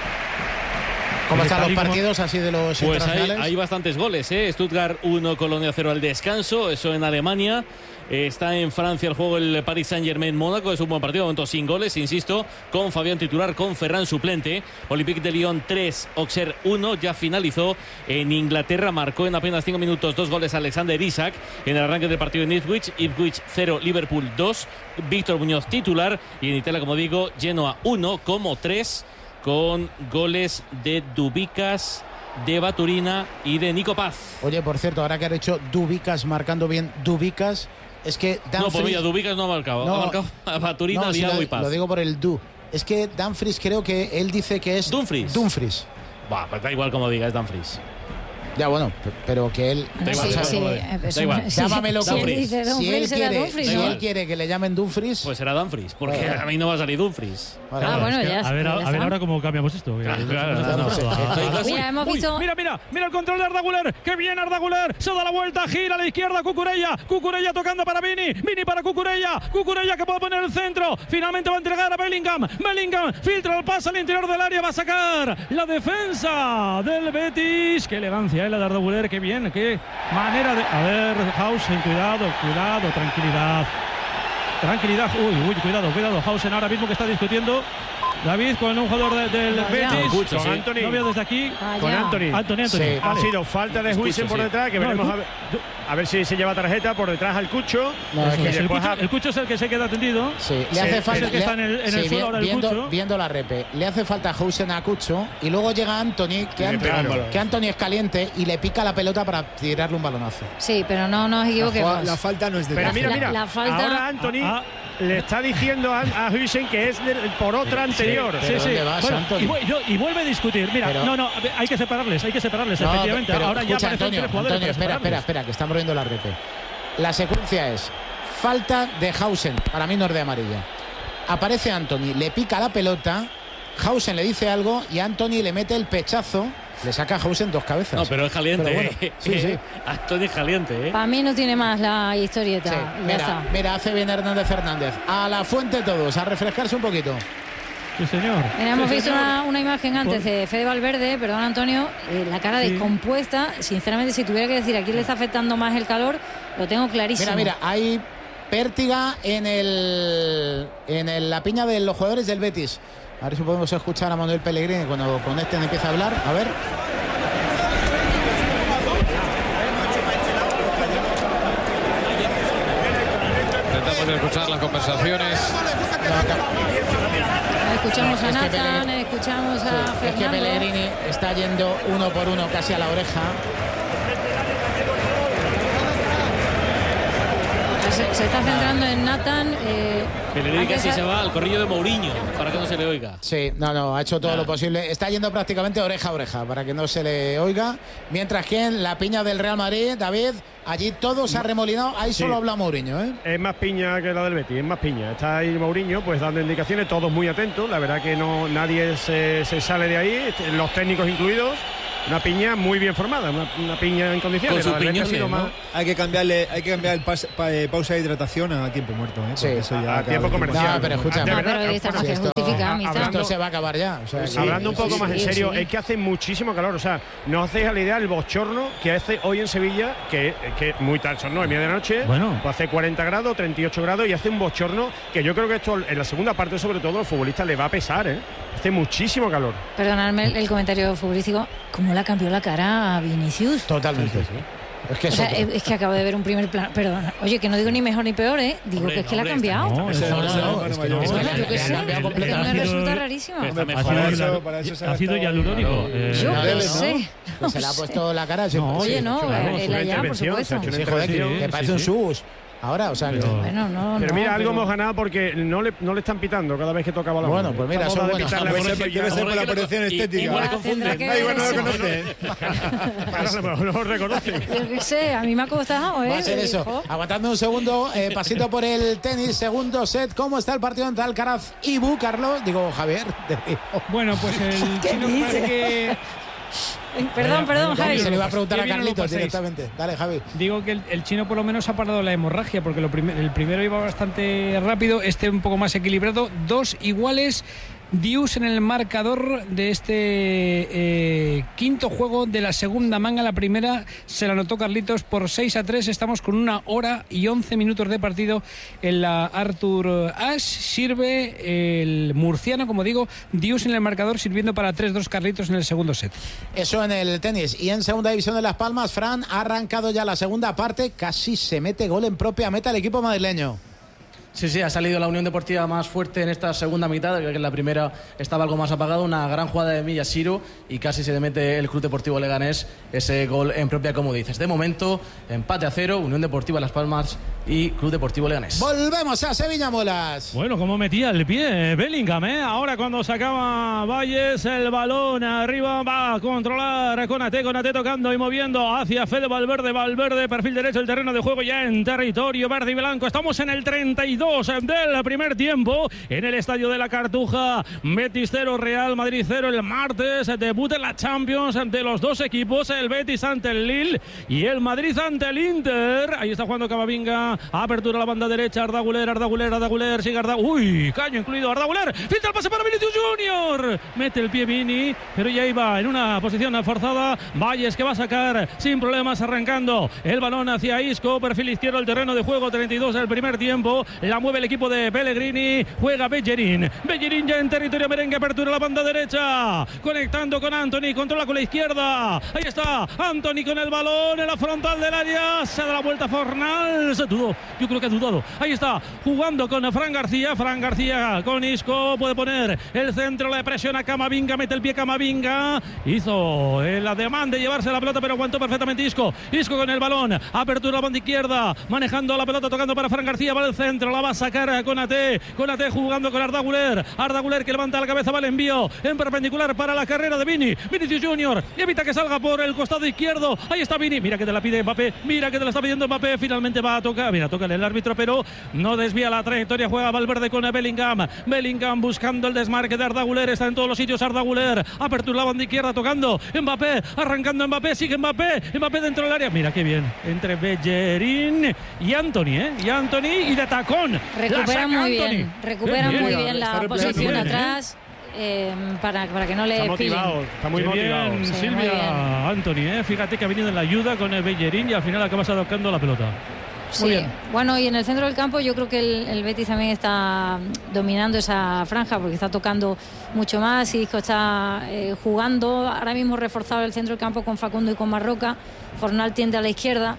¿Cómo Pues están tal los y como- partidos así de los Pues hay, internacionales? hay bastantes goles, ¿eh? Stuttgart uno, Colonia cero al descanso, eso en Alemania. Eh, Está en Francia el juego el Paris Saint-Germain-Mónaco, es un buen partido, de momento sin goles, insisto, con Fabián titular, con Ferran suplente. Olympique de Lyon tres, Auxerre uno, ya finalizó en Inglaterra, marcó en apenas cinco minutos dos goles Alexander Isak en el arranque del partido en Ipswich, Ipswich cero, Liverpool dos, Víctor Muñoz titular, y en Italia, como digo, Genoa uno, como tres, con goles de Dubicas, de Baturina y de Nico Paz. Oye, por cierto, ahora que ha hecho Dubicas marcando bien Dubicas, es que No, pues Dumfries- mira, Dubicas no ha marcado. No. Ha marcado a Baturina, No, sí, Diago lo, y Paz. lo digo por el Du. Es que Dumfries creo que él dice que es Dumfries. Dumfries. Bah, pues da igual como digas, Dumfries. Ya bueno, p- pero que él. Da igual, Sí, da sí, igual. eh, Da eso- igual. sí, Llámamelo si él Dumfries. dice Si él Dumfries, será quiere, Dumfries, si ¿no? él quiere que le llamen Dumfries. Pues será Dumfries, porque Bueno. a mí no va a salir Dumfries. Vale, Ah, vale. bueno, Es que ya a ver, ya a, a ver está. ahora cómo cambiamos esto. que- Claro, que- claro, que- no, no. que- Mira, hemos Uy, visto. mira, mira, mira el control de Arda Güler. Que viene Arda Güler. Se da la vuelta, gira a la izquierda. Cucurella. Cucurella tocando para Vini. Vini para Cucurella. Cucurella que puede poner el centro. Finalmente va a entregar a Bellingham. Bellingham filtra el pase al interior del área. Va a sacar la defensa del Betis. Qué elegancia, eh, la de Arda Güler. Qué bien, qué manera de. A ver, Hausen, cuidado, cuidado, tranquilidad. Tranquilidad. Uy, uy, cuidado, cuidado. Hausen ahora mismo que está discutiendo. David con un jugador de- del Vaya. Betis. Escucha, Con sí. Anthony. No veo desde aquí. Vaya. Con Anthony. Anthony, Anthony. Sí. Ha Vale. sido falta de Escucho, Huijsen por sí. detrás, que No, veremos el a ver, a ver si se lleva tarjeta por detrás al Cucho. No, es y que El después Cucho, a- el Cucho es el que se queda tendido. Sí, le Sí, hace es falta. el que está en el- en el sí, suelo ahora el viendo, Cucho. viendo la repe. Le hace falta a Hausen a Cucho y luego llega Anthony, que, le Anthony, pega un balón. que Anthony es caliente y le pica la pelota para tirarle un balonazo. Sí, pero no nos La, equivoquemos. la falta no es de Pero Dumfries. mira, La- mira, la falta- ahora Anthony Ah, le está diciendo a, a Huijsen que es del- por otra anterior. pero ¿dónde vas, Bueno, Anthony? y, vu- yo- y vuelve a discutir. Mira, Pero- no, no, a ver, hay que separarles, hay que separarles, No, efectivamente. pero Ahora ya escucha, aparecen Antonio, tres jugadores Antonio, para espera, espera, separarles. espera, que estamos viendo la repe. La secuencia es falta de Hausen, para mí no es de amarilla. Aparece Anthony, le pica la pelota, Hausen le dice algo y Anthony le mete el pechazo, le saca a Hausen dos cabezas. No, pero es caliente. Pero bueno, eh. sí, sí. Anthony es caliente, ¿eh? Para mí no tiene más la historieta. Sí, Ya mira, está. mira, hace bien Hernández Fernández. A la fuente todos, a refrescarse un poquito. Sí, señor. Mira, hemos Sí, visto señor. una, una imagen antes de Fede Valverde, perdón Antonio, eh, la cara Sí. descompuesta. Sinceramente, si tuviera que decir a quién le está afectando más el calor, lo tengo clarísimo. Mira, mira, hay pértiga en el en el- la piña de los jugadores del Betis. A ver si podemos escuchar a Manuel Pellegrini cuando conecten y empieza a hablar. A ver. Intentamos puede escuchar las conversaciones. Escuchamos a Nathan, escuchamos a Fernando. Es que Pellegrini está yendo uno por uno casi a la oreja. Se, se está centrando en Nathan. Eh, Pellegrini casi se va al corrillo de Mourinho para que no se le oiga. Sí, no, no, ha hecho todo ah. lo posible. Está yendo prácticamente oreja a oreja para que no se le oiga. Mientras que en la piña del Real Madrid, David, allí todo se ha remolinado. Ahí sí. Solo habla Mourinho, ¿eh? Es más piña que la del Betis, es más piña. Está ahí Mourinho pues dando indicaciones, todos muy atentos. La verdad que no nadie se, se sale de ahí, los técnicos incluidos. Una piña muy bien formada, una, una piña en condiciones. Con su piña, sí, más... Hay que cambiarle, hay que cambiar el pas, pa, eh, pausa de hidratación a tiempo muerto, ¿eh? Sí, eso ya a, a tiempo comercial. No, pero escucha, no, pero esta no, esto, esto se va a acabar ya. O sea, sí, hablando un poco sí, más en serio, sí. Es que hace muchísimo calor. O sea, no os hacéis a la idea el bochorno que hace hoy en Sevilla, que es muy tal, son nueve y media de la noche. Bueno. Pues hace cuarenta grados, treinta y ocho grados y hace un bochorno que yo creo que esto en la segunda parte, sobre todo, al futbolista le va a pesar, ¿eh? Hace muchísimo calor. Perdonadme el, el comentario futbolístico. ¿Cómo le cambió la cara a Vinicius? Totalmente, sí. Es que, o sea, es, es que acabo de ver un primer plano. Perdón, oye, que no digo ni mejor ni peor, ¿eh? Digo hombre, que es que no, la ha cambiado. No, no, no, no, es que no, bueno, yo qué sé. Me resulta rarísimo. Ha sido ya Lurónico. Yo qué sé. Se le ha puesto la cara. Oye, no, él allá, por supuesto. Sí, joder, que parece un sus. Ahora, o sea, pero, que... bueno, no, pero no, mira, algo pero... hemos ganado porque no le, no le están pitando cada vez que toca balón. Bueno, pues mira, eso es bueno. Debe ser por la proyección estética. Igual confunden. Da igual, no lo conocen. No lo reconocen. Yo qué sé, a mí me ha costado, ¿eh? Va a ser eso. Aguantadme un segundo, eh, pasito por el tenis, segundo set. ¿Cómo está el partido entre Alcaraz y Bu, Carlos? Digo, Javier. Bueno, pues el chino parece que... Perdón, perdón, Javi. Se le iba a preguntar a Carlitos directamente. Dale, Javi. Digo que el, el chino por lo menos ha parado la hemorragia, porque lo primer, el primero iba bastante rápido, este un poco más equilibrado. Dos iguales. Dius en el marcador de este eh, quinto juego de la segunda manga. La primera se la anotó Carlitos por seis a tres. Estamos con una hora y once minutos de partido en la Arthur Ashe. Sirve el murciano, como digo, Dius en el marcador, sirviendo para tres dos Carlitos en el segundo set. Eso en el tenis. Y en segunda división de Las Palmas, Fran, ha arrancado ya la segunda parte. Casi se mete gol en propia meta el equipo madrileño. Sí, sí, ha salido la Unión Deportiva más fuerte en esta segunda mitad, que en la primera estaba algo más apagado. Una gran jugada de Miyashiro y casi se le mete el Club Deportivo Leganés ese gol en propia, como dices. De momento, empate a cero, Unión Deportiva Las Palmas y Club Deportivo Leganés. Volvemos a Sevilla, Muelas. Bueno, como metía el pie Bellingham, ¿eh? Ahora cuando sacaba Valles el balón arriba, va a controlar Konate, Konate tocando y moviendo hacia Fede Valverde, Valverde, perfil derecho, el terreno de juego ya en territorio verde y blanco. Estamos en el treinta y dos del primer tiempo en el estadio de la Cartuja. Betis cero, Real Madrid cero. El martes debuta en la Champions de los dos equipos, el Betis ante el Lille y el Madrid ante el Inter. Ahí está jugando Camavinga, apertura a la banda derecha, Arda Güler, Arda Güler, Arda Güler, sigue Arda, uy, caño incluido, Arda Güler, filtra el pase para Vinicius Junior, mete el pie Vini, pero ya iba en una posición forzada. Valles que va a sacar sin problemas, arrancando el balón hacia Isco, perfil izquierdo, el terreno de juego, treinta y dos del primer tiempo. La mueve el equipo de Pellegrini, juega Bellerín, Bellerín ya en territorio merengue, apertura a la banda derecha, conectando con Antony, controla con la izquierda, ahí está Antony con el balón en la frontal del área, se da la vuelta Fornals, se dudó, yo creo que ha dudado, ahí está jugando con Fran García, Fran García con Isco, puede poner el centro, le presiona Camavinga, mete el pie Camavinga, hizo la demanda de llevarse la pelota, pero aguantó perfectamente Isco, Isco con el balón, apertura a la banda izquierda, manejando la pelota, tocando para Fran García, va al centro, la va a sacar Konate, Konate jugando con Arda Güler, Arda Güler que levanta la cabeza, va el envío en perpendicular para la carrera de Vini, Vinicius Junior, y evita que salga por el costado izquierdo, ahí está Vini, mira que te la pide Mbappé, mira que te la está pidiendo Mbappé, finalmente va a tocar, mira, toca el árbitro, pero no desvía la trayectoria, juega Valverde con Bellingham, Bellingham buscando el desmarque de Arda Güler, está en todos los sitios Arda Güler, apertura la banda izquierda, tocando Mbappé, arrancando Mbappé, sigue Mbappé, Mbappé dentro del área, mira qué bien, entre Bellerín y Antony, ¿eh? y Antony y de tacón. Recupera muy bien, recupera bien, muy bien la posición atrás. Eh, para, para que no le está motivado, pillen. Está muy Qué motivado. Bien, sí, Silvia, bien. Anthony, ¿eh? Fíjate que ha venido en la ayuda con el Bellerín y al final acabas tocando la pelota. Sí, bien. Bueno, y en el centro del campo yo creo que el, el Betis también está dominando esa franja porque está tocando mucho más y Isco está eh, jugando, ahora mismo reforzado el centro del campo con Facundo y con Marroca, Fornal tiende a la izquierda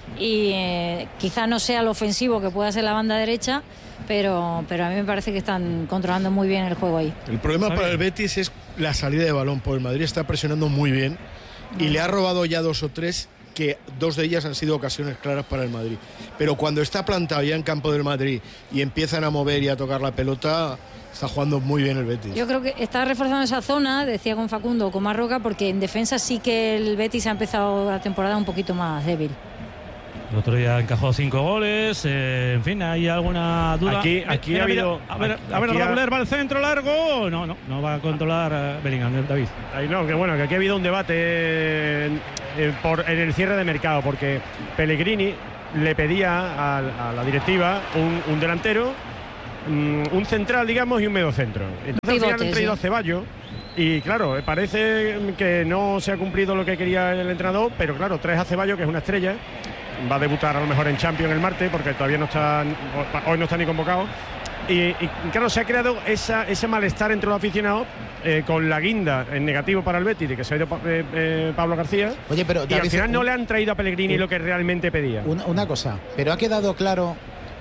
y eh, quizá no sea lo ofensivo que pueda ser la banda derecha, pero, pero a mí me parece que están controlando muy bien el juego ahí. El problema para el Betis es la salida de balón, porque el Madrid está presionando muy bien y le ha robado ya dos o tres, que dos de ellas han sido ocasiones claras para el Madrid. Pero cuando está plantado ya en campo del Madrid y empiezan a mover y a tocar la pelota, está jugando muy bien el Betis. Yo creo que está reforzando esa zona, decía con Facundo o con Marroca, porque en defensa sí que el Betis ha empezado la temporada un poquito más débil. El otro día encajó cinco goles, eh, en fin, ¿hay alguna duda? Aquí, aquí mira, ha mira, habido... A ver, aquí a ver, ha... Arda va al centro largo. No, no, no va a controlar uh, Bellingham, David. Ahí no, que bueno, que aquí ha habido un debate en, en, por, en el cierre de mercado, porque Pellegrini le pedía a, a la directiva un, un delantero, um, un central, digamos, y un mediocentro. Entonces al final han traído a Ceballos. Y claro, parece que no se ha cumplido lo que quería el entrenador, pero claro, traes a Ceballos, que es una estrella. Va a debutar a lo mejor en Champions el martes, porque todavía no está, hoy no está ni convocado. Y, y claro, se ha creado esa, ese malestar entre los aficionados, eh, con la guinda en negativo para el Betis, de que se ha ido eh, eh, Pablo García. Oye, pero y David, al final un, no le han traído a Pellegrini un, lo que realmente pedía. Una, una cosa, pero ha quedado claro,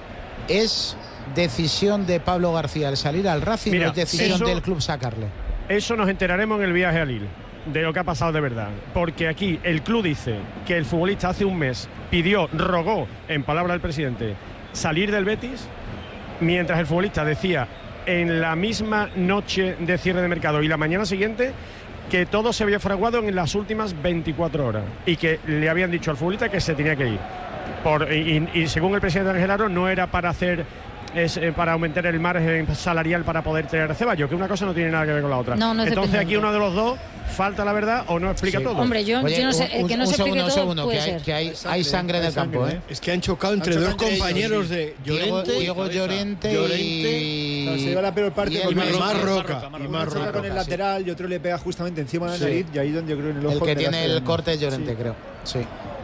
¿es decisión de Pablo García el salir al Racing Mira, o es decisión eso, del club sacarle? Eso nos enteraremos en el viaje a Lille, de lo que ha pasado de verdad, porque aquí el club dice que el futbolista hace un mes pidió, rogó, en palabra del presidente, salir del Betis, mientras el futbolista decía en la misma noche de cierre de mercado y la mañana siguiente que todo se había fraguado en las últimas veinticuatro horas y que le habían dicho al futbolista que se tenía que ir. Por, y, y según el presidente Ángel Aro, no era para hacer es eh, para aumentar el margen salarial para poder traer a Ceballos, que una cosa no tiene nada que ver con la otra. No, no es Entonces aquí uno de los dos falta la verdad o no explica sí. todo. Hombre, yo, Oye, yo no sé, un, que no un se segundo, explique todo segundo, puede que hay, ser. que hay, hay sangre, hay sangre en el campo, ¿eh? Es que han chocado entre han dos chocado compañeros entre ellos, de Llorente, Diego Llorente, Llorente y... Claro, se lleva la peor parte y con el más Roca. Y más Roca con el lateral y otro le pega justamente encima de la nariz y ahí donde yo creo en el ojo. El que tiene el corte es Llorente, creo. Sí.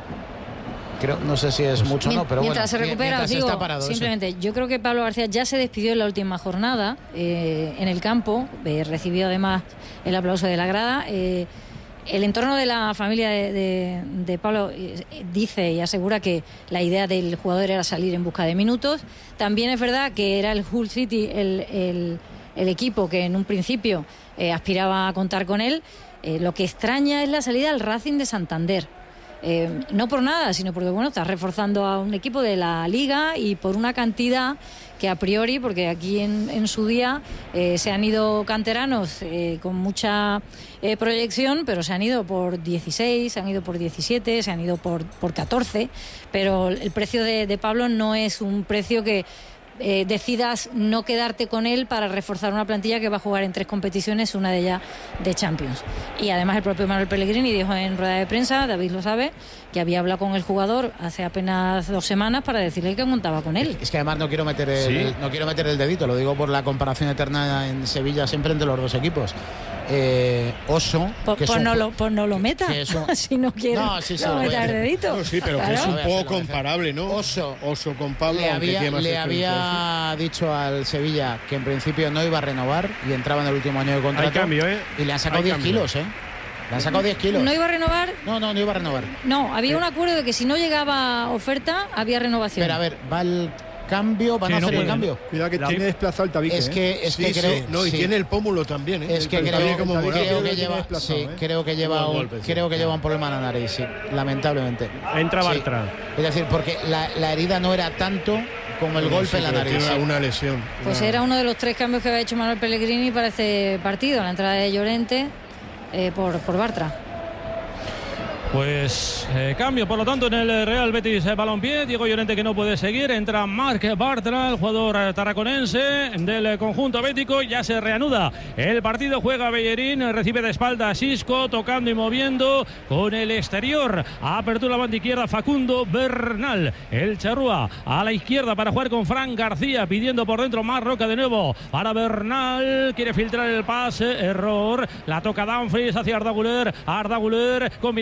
Creo, no sé si es mucho o no, pero mientras bueno, se recupera, mientras digo, está parado, simplemente, eso. Yo creo que Pablo García ya se despidió en la última jornada eh, en el campo, eh, recibió además el aplauso de la grada. Eh, el entorno de la familia de, de, de Pablo eh, dice y asegura que la idea del jugador era salir en busca de minutos. También es verdad que era el Hull City el, el, el equipo que en un principio eh, aspiraba a contar con él. Eh, lo que extraña es la salida al Racing de Santander. Eh, no por nada, sino porque bueno, está reforzando a un equipo de la Liga y por una cantidad que a priori, porque aquí en, en su día eh, se han ido canteranos eh, con mucha eh, proyección, pero se han ido por dieciséis, se han ido por diecisiete, se han ido por, por catorce, pero el precio de, de Pablo no es un precio que Eh, decidas no quedarte con él para reforzar una plantilla que va a jugar en tres competiciones, una de ellas de Champions. Y además el propio Manuel Pellegrini dijo en rueda de prensa, David lo sabe, que había hablado con el jugador hace apenas dos semanas para decirle que contaba con él. Es que además no quiero meter el, ¿Sí? no quiero meter el dedito, lo digo por la comparación eterna en Sevilla siempre entre los dos equipos. Eh, Oso pues, que pues, un, no lo, pues no lo meta eso, si no quiere no, sí, sí, no meta el dedito no, sí, pero claro. Que es un poco comparable, ¿no? Oso, Oso con Pablo le había, le había dicho al Sevilla que en principio no iba a renovar y entraba en el último año de contrato. Hay cambio, ¿eh? Y le han sacado Hay diez cambio. kilos, ¿eh? Le han sacado diez kilos. ¿No iba a renovar? No, no, no iba a renovar. No, había eh. un acuerdo de que si no llegaba oferta había renovación. Pero a ver, va el cambio, van sí, a hacer no el cambio. Cuidado que la tiene desplazado el tabique. Es que, es sí, que sí, creo, no, y sí. tiene el pómulo también, ¿eh? Es que el creo, como creo, creo que lleva, sí, ¿eh? creo que lleva un, golpe, sí. creo que lleva un problema en la nariz, sí, lamentablemente. Entra Bartra. Sí. Es decir, porque la, la herida no era tanto como el no, golpe sí, en la nariz. Tiene una lesión. Pues una... era uno de los tres cambios que había hecho Manuel Pellegrini para este partido, la entrada de Llorente eh, por, por Bartra. Pues eh, cambio, por lo tanto, en el Real Betis eh, Balompié. Diego Llorente que no puede seguir. Entra Marc Bartra, el jugador eh, tarraconense del eh, conjunto bético. Ya se reanuda el partido. Juega Bellerín, eh, recibe de espalda a Xisco, tocando y moviendo con el exterior. Apertura la banda izquierda, Facundo Bernal. El charrúa a la izquierda para jugar con Fran García, pidiendo por dentro más Roca de nuevo para Bernal. Quiere filtrar el pase, error. La toca Dumfries hacia Arda Güler. Arda Güler combinando con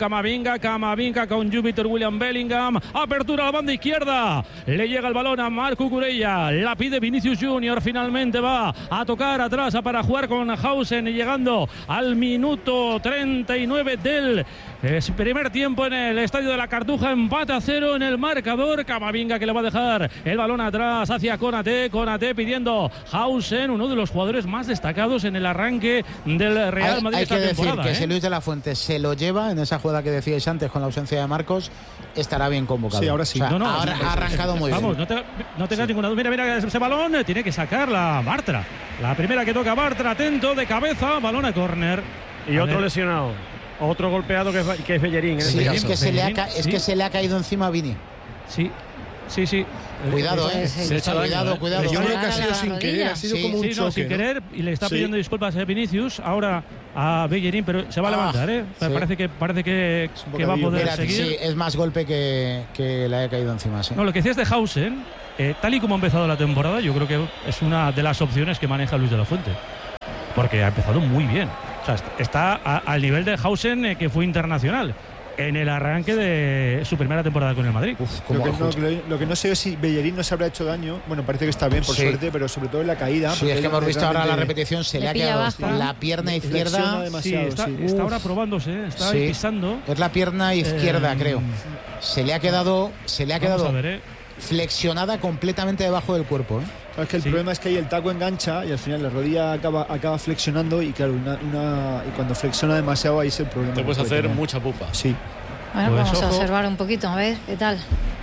Camavinga, Camavinga con Júpiter William Bellingham, apertura a la banda izquierda, le llega el balón a Marc Cucurella, la pide Vinicius Junior, finalmente va a tocar atrás para jugar con Hausen, llegando al minuto treinta y nueve del es primer tiempo en el estadio de la Cartuja, empate a cero en el marcador. Camavinga que le va a dejar el balón atrás hacia Konaté, Konaté pidiendo Hausen, uno de los jugadores más destacados en el arranque del Real Madrid hay, hay esta que decir temporada, que ¿eh? si Luis de la Fuente se lo lleva en esa jugada que decíais antes con la ausencia de Marcos, estará bien convocado. Sí, ahora sí. O sea, No, no, ahora sí, ha arrancado muy Vamos, bien. no, te, no tengas sí. ninguna duda. Mira, mira ese balón, tiene que sacarla Bartra. La primera que toca Bartra, atento de cabeza, balón a córner. Y a otro ver. lesionado. Otro golpeado que es, que es Bellerín. En Sí, este es, caso. que se le ha, Bellerín, ca- es sí. que se le ha caído encima a Vini. Sí, sí, sí. Cuidado, eh. Se echa Cuidado, daño, ¿eh? cuidado. Yo creo que ha Ahora sido la sin rodilla. querer, ha sido Sí, como un Sí, no, choque, sin ¿no? querer, y le está Sí. pidiendo disculpas a Vinicius, ahora a Bellerín, pero se va a Ah, levantar, ¿eh? sí. Parece que parece que, un que va a bocadillo. poder Mira, seguir. sí, es más golpe que, que le haya caído encima, sí. No, lo que decías de Hausen, eh, tal y como ha empezado la temporada, yo creo que es una de las opciones que maneja Luis de la Fuente. Porque ha empezado muy bien. O sea, está a- al nivel de Hausen, eh, que fue internacional en el arranque de su primera temporada con el Madrid. Lo que, no, lo, lo que no sé es si Bellerín no se habrá hecho daño. Bueno, parece que está bien, por Sí. suerte, pero sobre todo en la caída. Sí, porque es que es hemos visto ahora la realmente- repetición, se Le le ha pilla quedado baja. la pierna Flexiona izquierda. Sí, demasiado, está, sí. está Uf. ahora probándose, está Sí. ahí pisando. Es la pierna izquierda, Eh, creo. Se le ha quedado, se le ha Vamos quedado a ver, ¿eh? flexionada completamente debajo del cuerpo, ¿eh? Sabes que el Sí. problema es que ahí el taco engancha y al final la rodilla acaba, acaba flexionando y claro, una, una- y cuando flexiona demasiado ahí es el problema. Te que puedes puede hacer tener. mucha pupa. Sí. Bueno, Pues vamos a ojo. observar un poquito, a ver qué tal.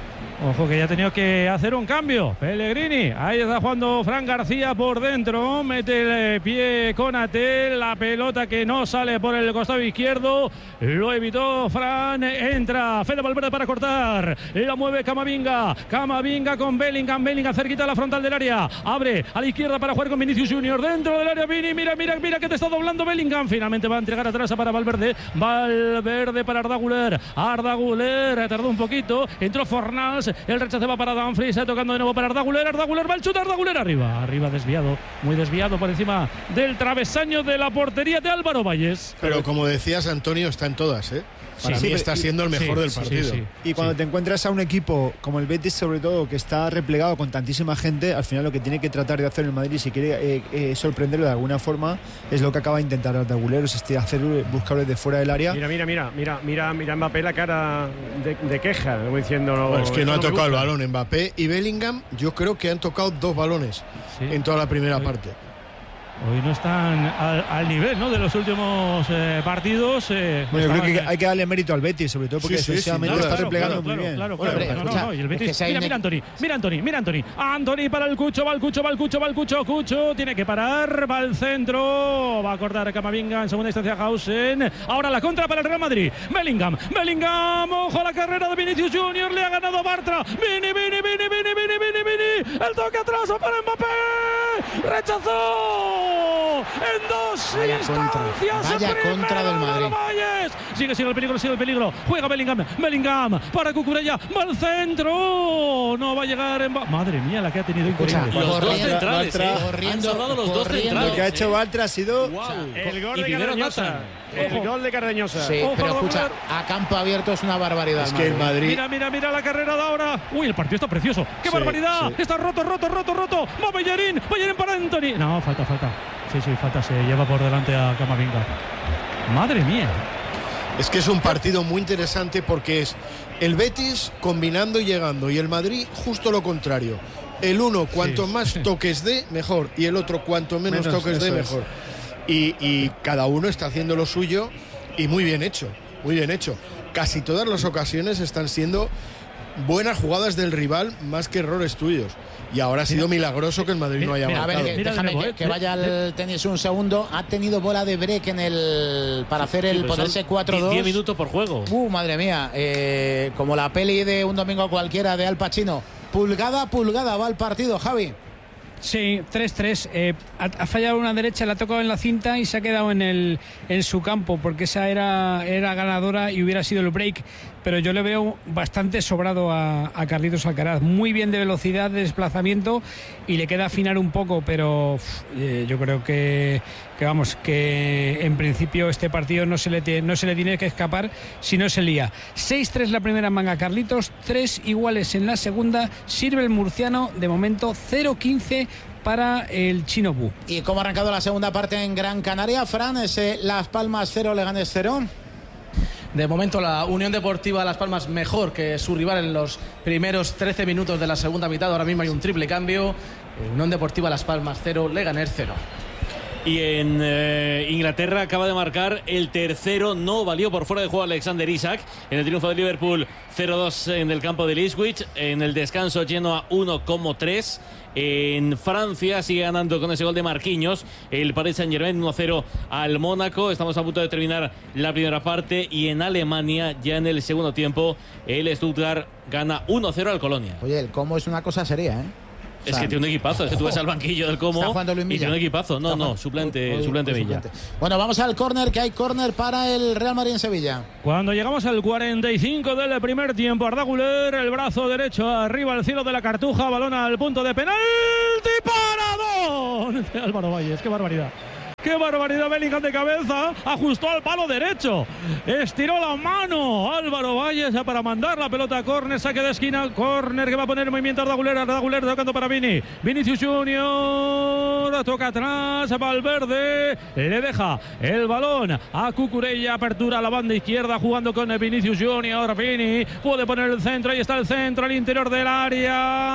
Ojo que ya ha tenido que hacer un cambio. Pellegrini, ahí está jugando Fran García por dentro. Mete el pie Konaté, la pelota que no sale por el costado izquierdo. Lo evitó Fran. Entra Fede Valverde para cortar. La mueve Camavinga. Camavinga con Bellingham. Bellingham cerquita a la frontal del área. Abre a la izquierda para jugar con Vinicius Junior. Dentro del área, Vini. Mira, mira, mira que te está doblando Bellingham. Finalmente va a entregar atrás para Valverde. Valverde para Arda Güler. Arda Güler tardó un poquito. Entró Fornals. El rechace va para Dumfries, tocando de nuevo para Arda Güler. Arda Güler va el chute, Arda Güler arriba. Arriba desviado, muy desviado por encima del travesaño de la portería de Álvaro Valles. Pero como decías, Antonio, está en todas, ¿eh? Para Sí, mí pero- está siendo el mejor Sí, del sí, partido. sí, sí. Y cuando Sí. te encuentras a un equipo como el Betis, sobre todo, que está replegado con tantísima gente, al final lo que tiene que tratar de hacer el Madrid, si quiere eh, eh, sorprenderlo de alguna forma, es lo que acaba de intentar Arda Güler, es este, hacer buscarle de fuera del área. Mira, mira, mira, mira, mira, mira Mbappé la cara de, de queja, como diciendo. Bueno, es que esto no ha me tocado el gusta. balón. Mbappé y Bellingham, yo creo que han tocado dos balones Sí. en toda la primera Hoy- parte. Hoy no están al, al nivel, ¿no?, de los últimos eh, partidos. eh, Bueno, yo creo estaban, que hay que darle mérito al Betis, sobre todo porque Sí, sí, defensivamente sin duda. está Claro, replegando claro, muy bien. Claro, Bueno, claro, pero no, no, escucha, no, y el es Betis- que si hay mira, ne- mira Anthony, mira Anthony, mira Anthony. Anthony para el Cucho, va el Cucho, va el Cucho, va el Cucho, Cucho, tiene que parar, va al centro, va a cortar Camavinga, en segunda instancia Hausen. Ahora la contra para el Real Madrid. Bellingham, Bellingham, ojo a la carrera de Vinicius Junior, le ha ganado Bartra. Vini, Vini, Vini, Vini, Vini, Vini, Vini. El toque atrás para Mbappé. Rechazó en dos Vaya instancias. contra, vaya Primero contra del Madrid. Álvaro Valles. Sigue, sigue el peligro, sigue el peligro. Juega Bellingham, Bellingham para Cucurella, va al centro. No va a llegar en... Madre mía, la que ha tenido Escucha, increíble. Los dos Corriendo, centrales, ¿eh? corriendo, Han salvado los dos corriendo. centrales. Lo que ha hecho Bartra ha sido El gol Y de primero Cardeñosa. Nathan. El Ojo. gol de Cardeñosa. Sí, Ojo, pero Arda escucha, Güler. a campo abierto es una barbaridad. Es que el Madrid. Mira, mira, mira la carrera de ahora. Uy, el partido está precioso. ¡Qué Sí, barbaridad! sí. Está roto, roto, roto, roto. Va Bellerín, Bellerín para Anthony. No, falta, falta. Sí, sí, falta. Se lleva por delante a Camavinga. Madre mía. Es que es un partido muy interesante porque es el Betis combinando y llegando y el Madrid justo lo contrario. El uno cuanto Sí. más toques dé, mejor, y el otro cuanto menos, Menos, toques dé, eso es. mejor. Y, y cada uno está haciendo lo suyo y muy bien hecho, muy bien hecho. Casi todas las ocasiones están siendo buenas jugadas del rival más que errores tuyos. Y ahora ha sido milagroso que el Madrid no haya Mira, a ver, marcado. que- Mira de déjame nuevo, que, eh. que vaya al tenis un segundo. Ha tenido bola de break en el para hacer el Sí, pero son ponerse cuatro dos. diez minutos por juego. Uh, madre mía, eh, como la peli de Un domingo cualquiera de Al Pacino. Pulgada a pulgada va el partido, Javi. Sí, tres tres. Eh, ha, ha fallado una derecha, la ha tocado en la cinta y se ha quedado en el en su campo, porque esa era, era ganadora y hubiera sido el break. Pero yo le veo bastante sobrado a, a Carlitos Alcaraz. Muy bien de velocidad, de desplazamiento, y le queda afinar un poco, pero uf, eh, yo creo que, que, vamos, que en principio este partido no se le, tiene, no se le tiene que escapar si no se lía. seis tres la primera manga Carlitos, tres iguales en la segunda. Sirve el murciano, de momento cero quince para el Chino Bu. ¿Y cómo ha arrancado la segunda parte en Gran Canaria, Fran? Ese Las Palmas cero, Leganés cero. De momento la Unión Deportiva Las Palmas mejor que su rival en los primeros trece minutos de la segunda mitad. Ahora mismo hay un triple cambio. Unión Deportiva Las Palmas cero, Leganés cero. Y en eh, Inglaterra acaba de marcar el tercero, no valió por fuera de juego Alexander Isak en el triunfo de Liverpool cero dos en el campo de Ipswich. En el descanso Genoa uno tres. En Francia sigue ganando con ese gol de Marquinhos el Paris Saint-Germain uno cero al Mónaco. Estamos a punto de terminar la primera parte. Y en Alemania, ya en el segundo tiempo, el Stuttgart gana uno cero al Colonia. Oye, el Como es una cosa seria, ¿eh? Es o sea, que tiene un equipazo, es que tú ves al banquillo del Como y tiene un equipazo. No, no, suplente, suplente Villa. Bueno, vamos al córner, que hay córner para el Real Madrid en Sevilla. Cuando llegamos al cuarenta y cinco del primer tiempo, Arda Güler, el brazo derecho arriba al cielo de la Cartuja, balón al punto de penalti, paradón de Álvaro Valles, qué barbaridad. ¡Qué barbaridad! Bellingham de cabeza, ajustó al palo derecho, estiró la mano Álvaro Valles para mandar la pelota a córner, saque de esquina, córner que va a poner en movimiento Arda Güler, Arda Güler tocando para Vini, Vinicius Junior, toca atrás, Valverde, le deja el balón a Cucurella, apertura a la banda izquierda, jugando con Vinicius Junior, Vini, puede poner el centro, ahí está el centro, al interior del área,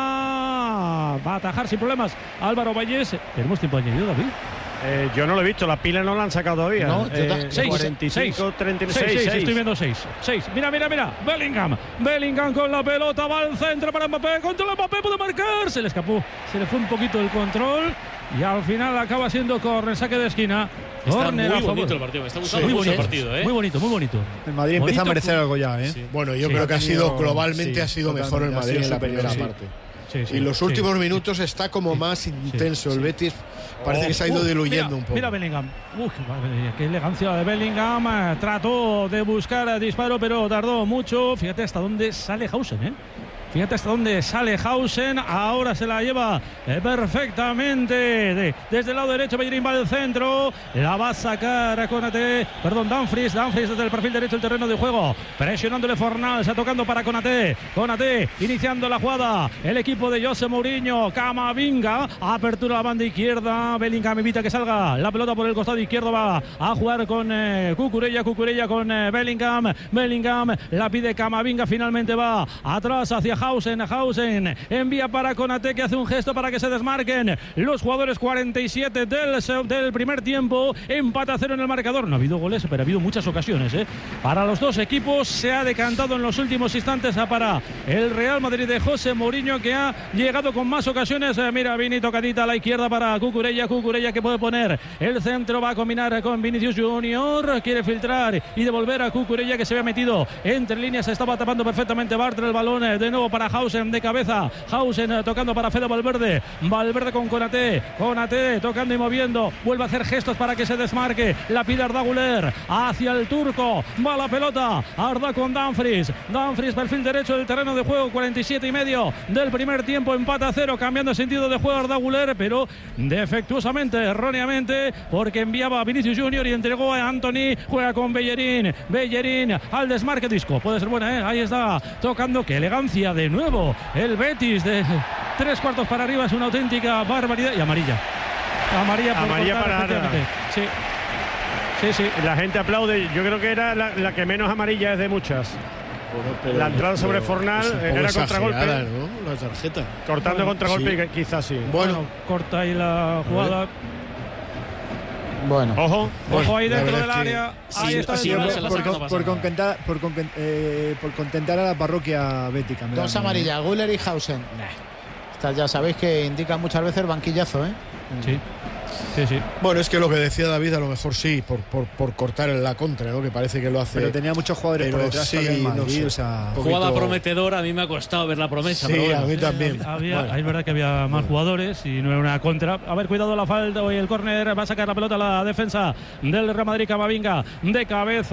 va a atajar sin problemas Álvaro Valles. ¿Tenemos tiempo añadido, David? Eh, yo no lo he visto, las pilas no la han sacado todavía. No, eh, seis, cuarenta y cinco, treinta y seis, seis, seis, estoy viendo seis. seis. Mira, mira, mira. Bellingham. Bellingham con la pelota, va al centro para Mbappé. Contra Mbappé, puede marcar. Se le escapó. Se le fue un poquito el control. Y al final acaba siendo córner, saque de esquina. Está Corner muy bonito el partido. Me está gustando sí, mucho muy el partido, ¿eh? Muy bonito, muy bonito. El Madrid empieza a merecer algo ya, ¿eh? Sí. Bueno, yo sí, creo que ha sido, globalmente sí, ha sido mejor el Madrid en la primera sí. parte. Sí, sí, y los sí, últimos sí, minutos sí, está como sí, más sí, intenso. sí, el Betis parece oh, que se ha ido uh, diluyendo mira, un poco. Mira Bellingham. Uf, qué elegancia de Bellingham. Trató de buscar disparo, pero tardó mucho. Fíjate hasta dónde sale Hausen, ¿eh? Fíjate hasta dónde sale Hausen. Ahora se la lleva eh, perfectamente de, desde el lado derecho. Bellerín va al centro. La va a sacar Konaté. Perdón, Dumfries. Dumfries desde el perfil derecho del terreno de juego. Presionándole Fornals. Está tocando para Konaté. Konaté iniciando la jugada. El equipo de José Mourinho. Camavinga. Apertura a la banda izquierda. Bellingham evita que salga la pelota por el costado izquierdo. Va a jugar con eh, Cucurella. Cucurella con eh, Bellingham. Bellingham la pide Camavinga. Finalmente va atrás hacia Hausen, Hausen envía para Konaté, que hace un gesto para que se desmarquen los jugadores. Cuarenta y siete del, del primer tiempo, empate a cero en el marcador. No ha habido goles, pero ha habido muchas ocasiones, ¿eh? Para los dos equipos. Se ha decantado en los últimos instantes a para el Real Madrid de José Mourinho, que ha llegado con más ocasiones. Eh, mira, Vini tocadita a la izquierda para Cucurella, Cucurella que puede poner el centro, va a combinar con Vinicius Junior, quiere filtrar y devolver a Cucurella, que se había metido entre líneas, se estaba tapando perfectamente Bartra, el balón eh, de nuevo para Hausen de cabeza. Hausen eh, tocando para Fede Valverde. Valverde con Konaté. Konaté tocando y moviendo. Vuelve a hacer gestos para que se desmarque. La pide Arda Güler hacia el turco. Va la pelota. Arda con Dumfries. Dumfries, perfil derecho del terreno de juego. cuarenta y siete y medio del primer tiempo. Empate a cero. Cambiando sentido de juego Arda Güler, pero defectuosamente, erróneamente, porque enviaba a Vinicius Junior y entregó a Anthony. Juega con Bellerín. Bellerín al desmarque. Disco. Puede ser buena, ¿eh? Ahí está tocando. Qué elegancia de nuevo el Betis, de tres cuartos para arriba, es una auténtica barbaridad. Y amarilla amarilla, por amarilla cortar, para Arda. sí. sí, sí la gente aplaude. Yo creo que era la, la que menos amarilla es de muchas. Bueno, pero, la entrada sobre Fornal era contragolpe, ¿no? La tarjeta cortando bueno, contragolpe, sí. Quizás sí. Bueno, bueno, corta ahí la jugada. Bueno, ojo, ojo ahí dentro del área. Sí, ahí está sí, el por, por, por, por, contentar, por, eh, por contentar a la parroquia bética. Dos amarillas, Güler y Hausen. Nah. Estas ya sabéis que indican muchas veces banquillazo, ¿eh? Sí. Sí, sí. Bueno, es que lo que decía David, a lo mejor sí, por, por, por cortar en la contra, ¿no? Que parece que lo hace. Pero tenía muchos jugadores pero por detrás. sí, también Madrid, no sé, o sea, poquito... Jugada prometedora, a mí me ha costado ver la promesa. Sí, pero bueno. a mí también. Había, Bueno. Es verdad que había más jugadores y no era una contra. A ver, cuidado la falta y el córner. Va a sacar la pelota a la defensa del Real Madrid. Camavinga de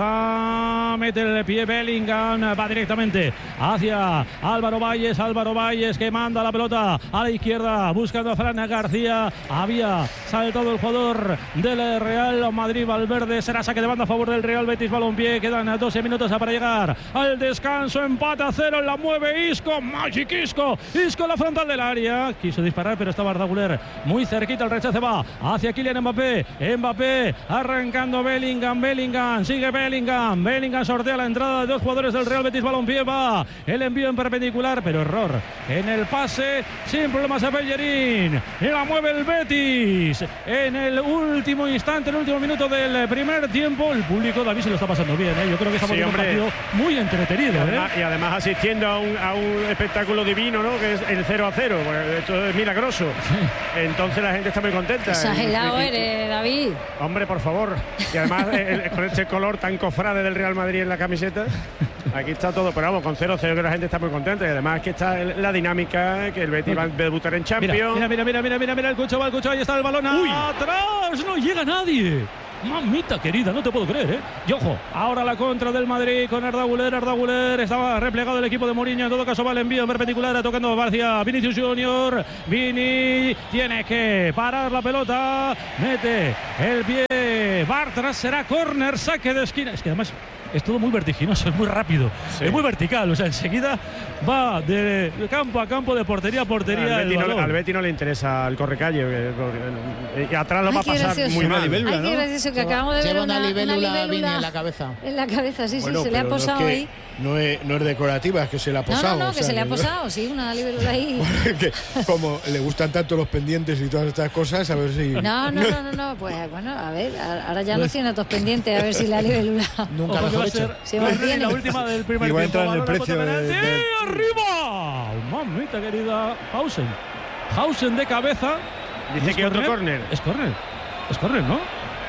cabeza. Mete el pie Bellingham. Va directamente hacia Álvaro Valles. Álvaro Valles que manda la pelota a la izquierda buscando a Fran García. Había saltado el jugador del Real Madrid. Valverde, será saque de banda a favor del Real Betis Balompié. Quedan doce minutos para llegar al descanso. Empate a cero. La mueve Isco. Magic Isco. Isco en la frontal del área. Quiso disparar, pero estaba Arda Güler muy cerquita. El rechace va hacia Kylian Mbappé. Mbappé arrancando Bellingham. Bellingham. Sigue Bellingham. Bellingham sortea la entrada de dos jugadores del Real Betis Balompié. Va el envío en perpendicular, pero error en el pase. Sin problemas a Bellerín. Y la mueve el Betis. En el último instante, en el último minuto del primer tiempo. El público, David, se lo está pasando bien, ¿eh? Yo creo que estamos Sí, viendo un hombre. partido muy entretenido, Y ¿eh? además, y además asistiendo a un, a un espectáculo divino, ¿no? Que es el cero a cero. Pues esto es milagroso. Entonces la gente está muy contenta. Exagerado Y- y- eres, David. Hombre, por favor. Y además, el- el- con este color tan cofrade del Real Madrid en la camiseta, aquí está todo. Pero vamos, con cero cero que la gente está muy contenta. Y además que está el- la dinámica, que el Betis va a debutar en Champions. Mira, mira, mira, mira, mira, mira, el Cucho va, el Cucho, ahí está el balón. ¡Atrás! ¡No llega nadie! Mamita querida, no te puedo creer, ¿eh? Y ojo, ahora la contra del Madrid con Arda Güler. Arda Güler estaba replegado el equipo de Mourinho. En todo caso va el envío en perpendicular, tocando hacia Vinicius Junior. Vini tiene que parar la pelota. Mete el pie. Bartras, será córner, saque de esquina. Es que además es todo muy vertiginoso, es muy rápido, Sí. es muy vertical. O sea, enseguida va de campo a campo, de portería a portería. Al el Betis, no, balón. al Betis no le interesa el correcalle. eh, porque- Y atrás lo Ay, va a qué pasar gracioso. muy mal. Ay, qué gracioso, que acabamos de ver Lleva una, una libélula, una Vini en la cabeza. en la cabeza, sí, Bueno, sí, se le ha pero no es posado que- ahí. No es, no es decorativa, es que se le ha No, posado. no, no, o que sea, se le ha que- posado, sí, una libélula ahí. que como le gustan tanto los pendientes y todas estas cosas, a ver si. No, no, no, no, no, pues bueno, a ver, a- ahora ya no Pues- tiene otros pendientes, a ver si la libélula Nunca Ojo, que mejor va a hecho. ser se la- mantiene. la última del primer Y va a tiempo. entrar en el Balón a precio punto de- penalti. de- ¡Y arriba! Mamita querida, Hausen. Hausen de cabeza. Dice ¿Es que otro córner. Es córner. Es córner, ¿no?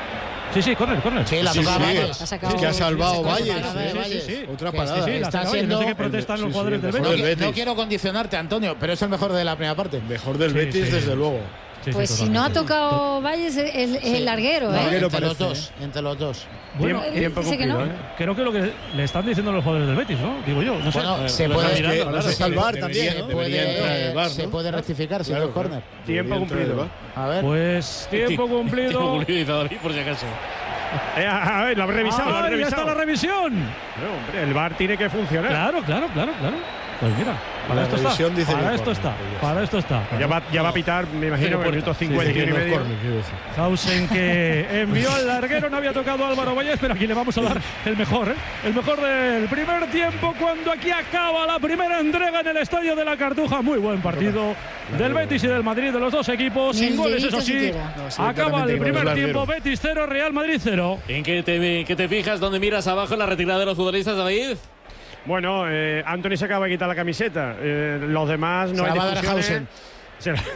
Sí, sí, córner, córner. Sí, la Sí, tocaba sí. Valles. Ha sacado- Es que ha salvado Sí, sí, Valles. sí, ¿eh? Valles. Sí, sí, sí. Otra Que parada. sí, sí, La está sacaba, y siendo- no sé qué protestan Sí, los sí, jugadores del mejor No, Betis. del qui- no Betis. quiero condicionarte, Antonio, pero es el mejor de la primera parte. Mejor del Sí, Betis, sí. desde luego. Sí, sí, Pues si no ha totalmente. tocado Valles, es el, es el larguero, No, ¿eh? Larguero entre los parece, dos, entre los dos. Bueno, Tiempo, él tiempo dice que cumplido, no. ¿eh? creo que lo que le están diciendo los jugadores del Betis, ¿no? Digo yo, no sé. Bueno, Eh, se lo puede, está mirando, se claro. puede- salvar se también, ¿no? puede- Debería entrar en el VAR, se ¿no? puede rectificar si no Claro, es córner. Tiempo Debería entrar en el cumplido. VAR. A ver. Pues tiempo Tiempo cumplido. cumplido, dice David, por si acaso. Eh, a ver, lo ha revisado, lo ha Ah, ya revisado. está la revisión. No, hombre, el V A R tiene que funcionar. Claro, claro, claro, claro. Pues mira, para La esto está. revisión dice Para que esto córner, está. pues ya está. Para esto está. Ya va, ya va a pitar, me imagino, en el minuto Sí, cincuenta sí, y que no es medio. córner, quiero decir. Hausen que envió al larguero, no había tocado a Álvaro Valles, pero aquí le vamos a dar el mejor, ¿eh? El mejor del primer tiempo cuando aquí acaba la primera entrega en el Estadio de la Cartuja. Muy buen partido del Betis y del Madrid, de los dos equipos, Ni sin el goles, dedito eso sí. siquiera. No, sí, Acaba claramente el con el primer larguero. tiempo, Betis cero, Real Madrid cero. ¿En qué te, qué te fijas? ¿Dónde miras abajo en la retirada de los futbolistas, David? Bueno, eh, Anthony se acaba de quitar la camiseta. Eh, los demás no Se hay la va a dar discusiones. Hausen. Se la-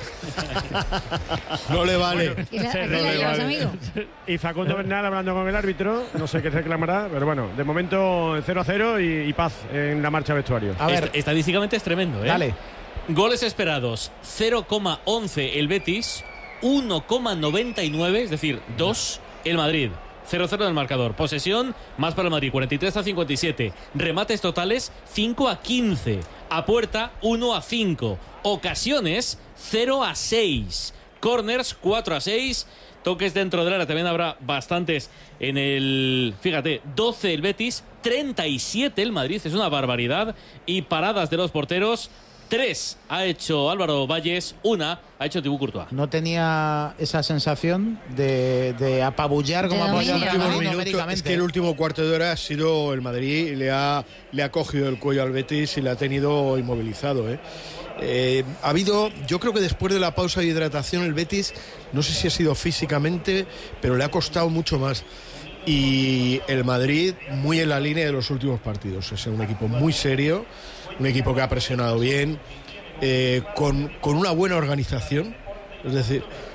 No le vale. ¿Y la, Sí, aquí no la le llevas, vale. amigo? Y Facundo Bernal hablando con el árbitro. No sé qué reclamará, pero bueno, de momento cero a cero y, y paz en la marcha vestuario. A ver, Est- estadísticamente es tremendo, ¿eh? dale. Goles esperados, cero coma once el Betis, uno coma noventa y nueve, es decir, dos el Madrid. cero cero en el marcador. Posesión, más para el Madrid, cuarenta y tres a cincuenta y siete. Remates totales, cinco a quince. A puerta, uno a cinco. Ocasiones, cero a seis. Corners, cuatro a seis. Toques dentro del área, también habrá bastantes en el... Fíjate, doce el Betis, treinta y siete el Madrid, es una barbaridad. Y paradas de los porteros, tres ha hecho Álvaro Valles, una ha hecho Thibaut Courtois. No tenía esa sensación de, de apabullar como De apoya el dominio, Real ¿no? Madrid Minuto, numéricamente. es que el último cuarto de hora ha sido el Madrid y le ha, le ha cogido el cuello al Betis y le ha tenido inmovilizado. ¿eh? Eh, ha habido, yo creo que después de la pausa de hidratación el Betis, no sé si ha sido físicamente, pero le ha costado mucho más. Y el Madrid muy en la línea de los últimos partidos. Es un equipo muy serio, un equipo que ha presionado bien, eh, con, con una buena organización. Es decir,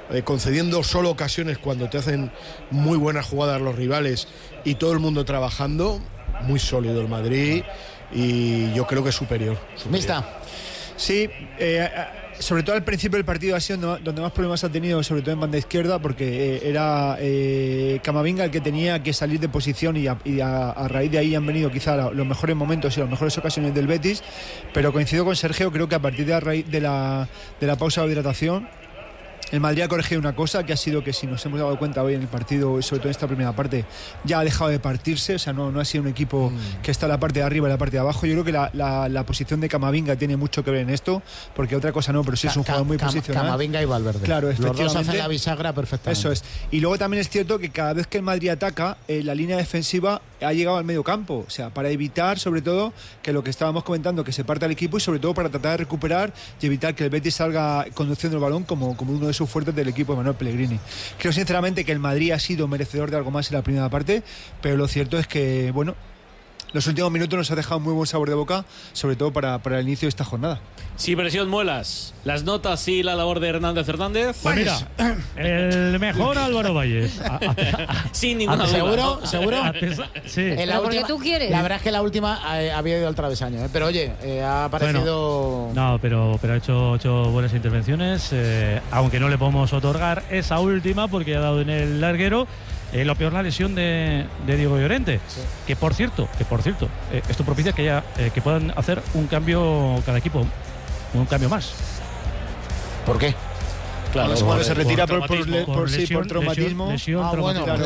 eh, concediendo solo ocasiones cuando te hacen muy buenas jugadas los rivales y todo el mundo trabajando, muy sólido el Madrid y yo creo que es superior. superior. Mista. Sí, eh, sobre todo al principio del partido ha sido donde más problemas ha tenido, sobre todo en banda izquierda, porque eh, era eh, Camavinga el que tenía que salir de posición y, a, y a, a raíz de ahí han venido quizá los mejores momentos y las mejores ocasiones del Betis, pero coincido con Sergio, creo que a partir de la, raíz de la, de la pausa de hidratación el Madrid ha corregido una cosa, que ha sido que si nos hemos dado cuenta hoy en el partido, sobre todo en esta primera parte, ya ha dejado de partirse, o sea, no, no ha sido un equipo mm. que está en la parte de arriba y la parte de abajo. Yo creo que la, la, la posición de Camavinga tiene mucho que ver en esto, porque otra cosa no, pero sí es un jugador muy Cam, posicional. Camavinga y Valverde. Claro, efectivamente. Los dos hacen la bisagra perfectamente. Eso es. Y luego también es cierto que cada vez que el Madrid ataca, eh, la línea defensiva ha llegado al medio campo, o sea, para evitar sobre todo que lo que estábamos comentando, que se parta el equipo y sobre todo para tratar de recuperar y evitar que el Betis salga conduciendo el balón como, como uno de sus fuertes del equipo de Manuel Pellegrini. Creo sinceramente que el Madrid ha sido merecedor de algo más en la primera parte, pero lo cierto es que, bueno, los últimos minutos nos ha dejado muy buen sabor de boca, sobre todo para, para el inicio de esta jornada. Sí, presión muelas. Las notas y la labor de Hernández Hernández. Pues mira, el mejor Álvaro Valles. A, a, a, Sin ninguna duda. ¿Seguro? ¿Seguro? Sí. En la última, tú quieres. La verdad es que la última eh, había ido al travesaño, ¿eh? Pero oye, eh, ha parecido... Bueno, no, pero, pero ha hecho, hecho buenas intervenciones, eh, aunque no le podemos otorgar esa última porque ha dado en el larguero. Eh, lo peor, la lesión de, de Diego Llorente, sí. que por cierto, que por cierto, eh, esto propicia que ya eh, que puedan hacer un cambio cada equipo, un cambio más. ¿Por qué? Claro, por, bueno, se retira por, por, por, por, por, por sí, lesión, por traumatismo. Lesión, lesión, ah, bueno, claro,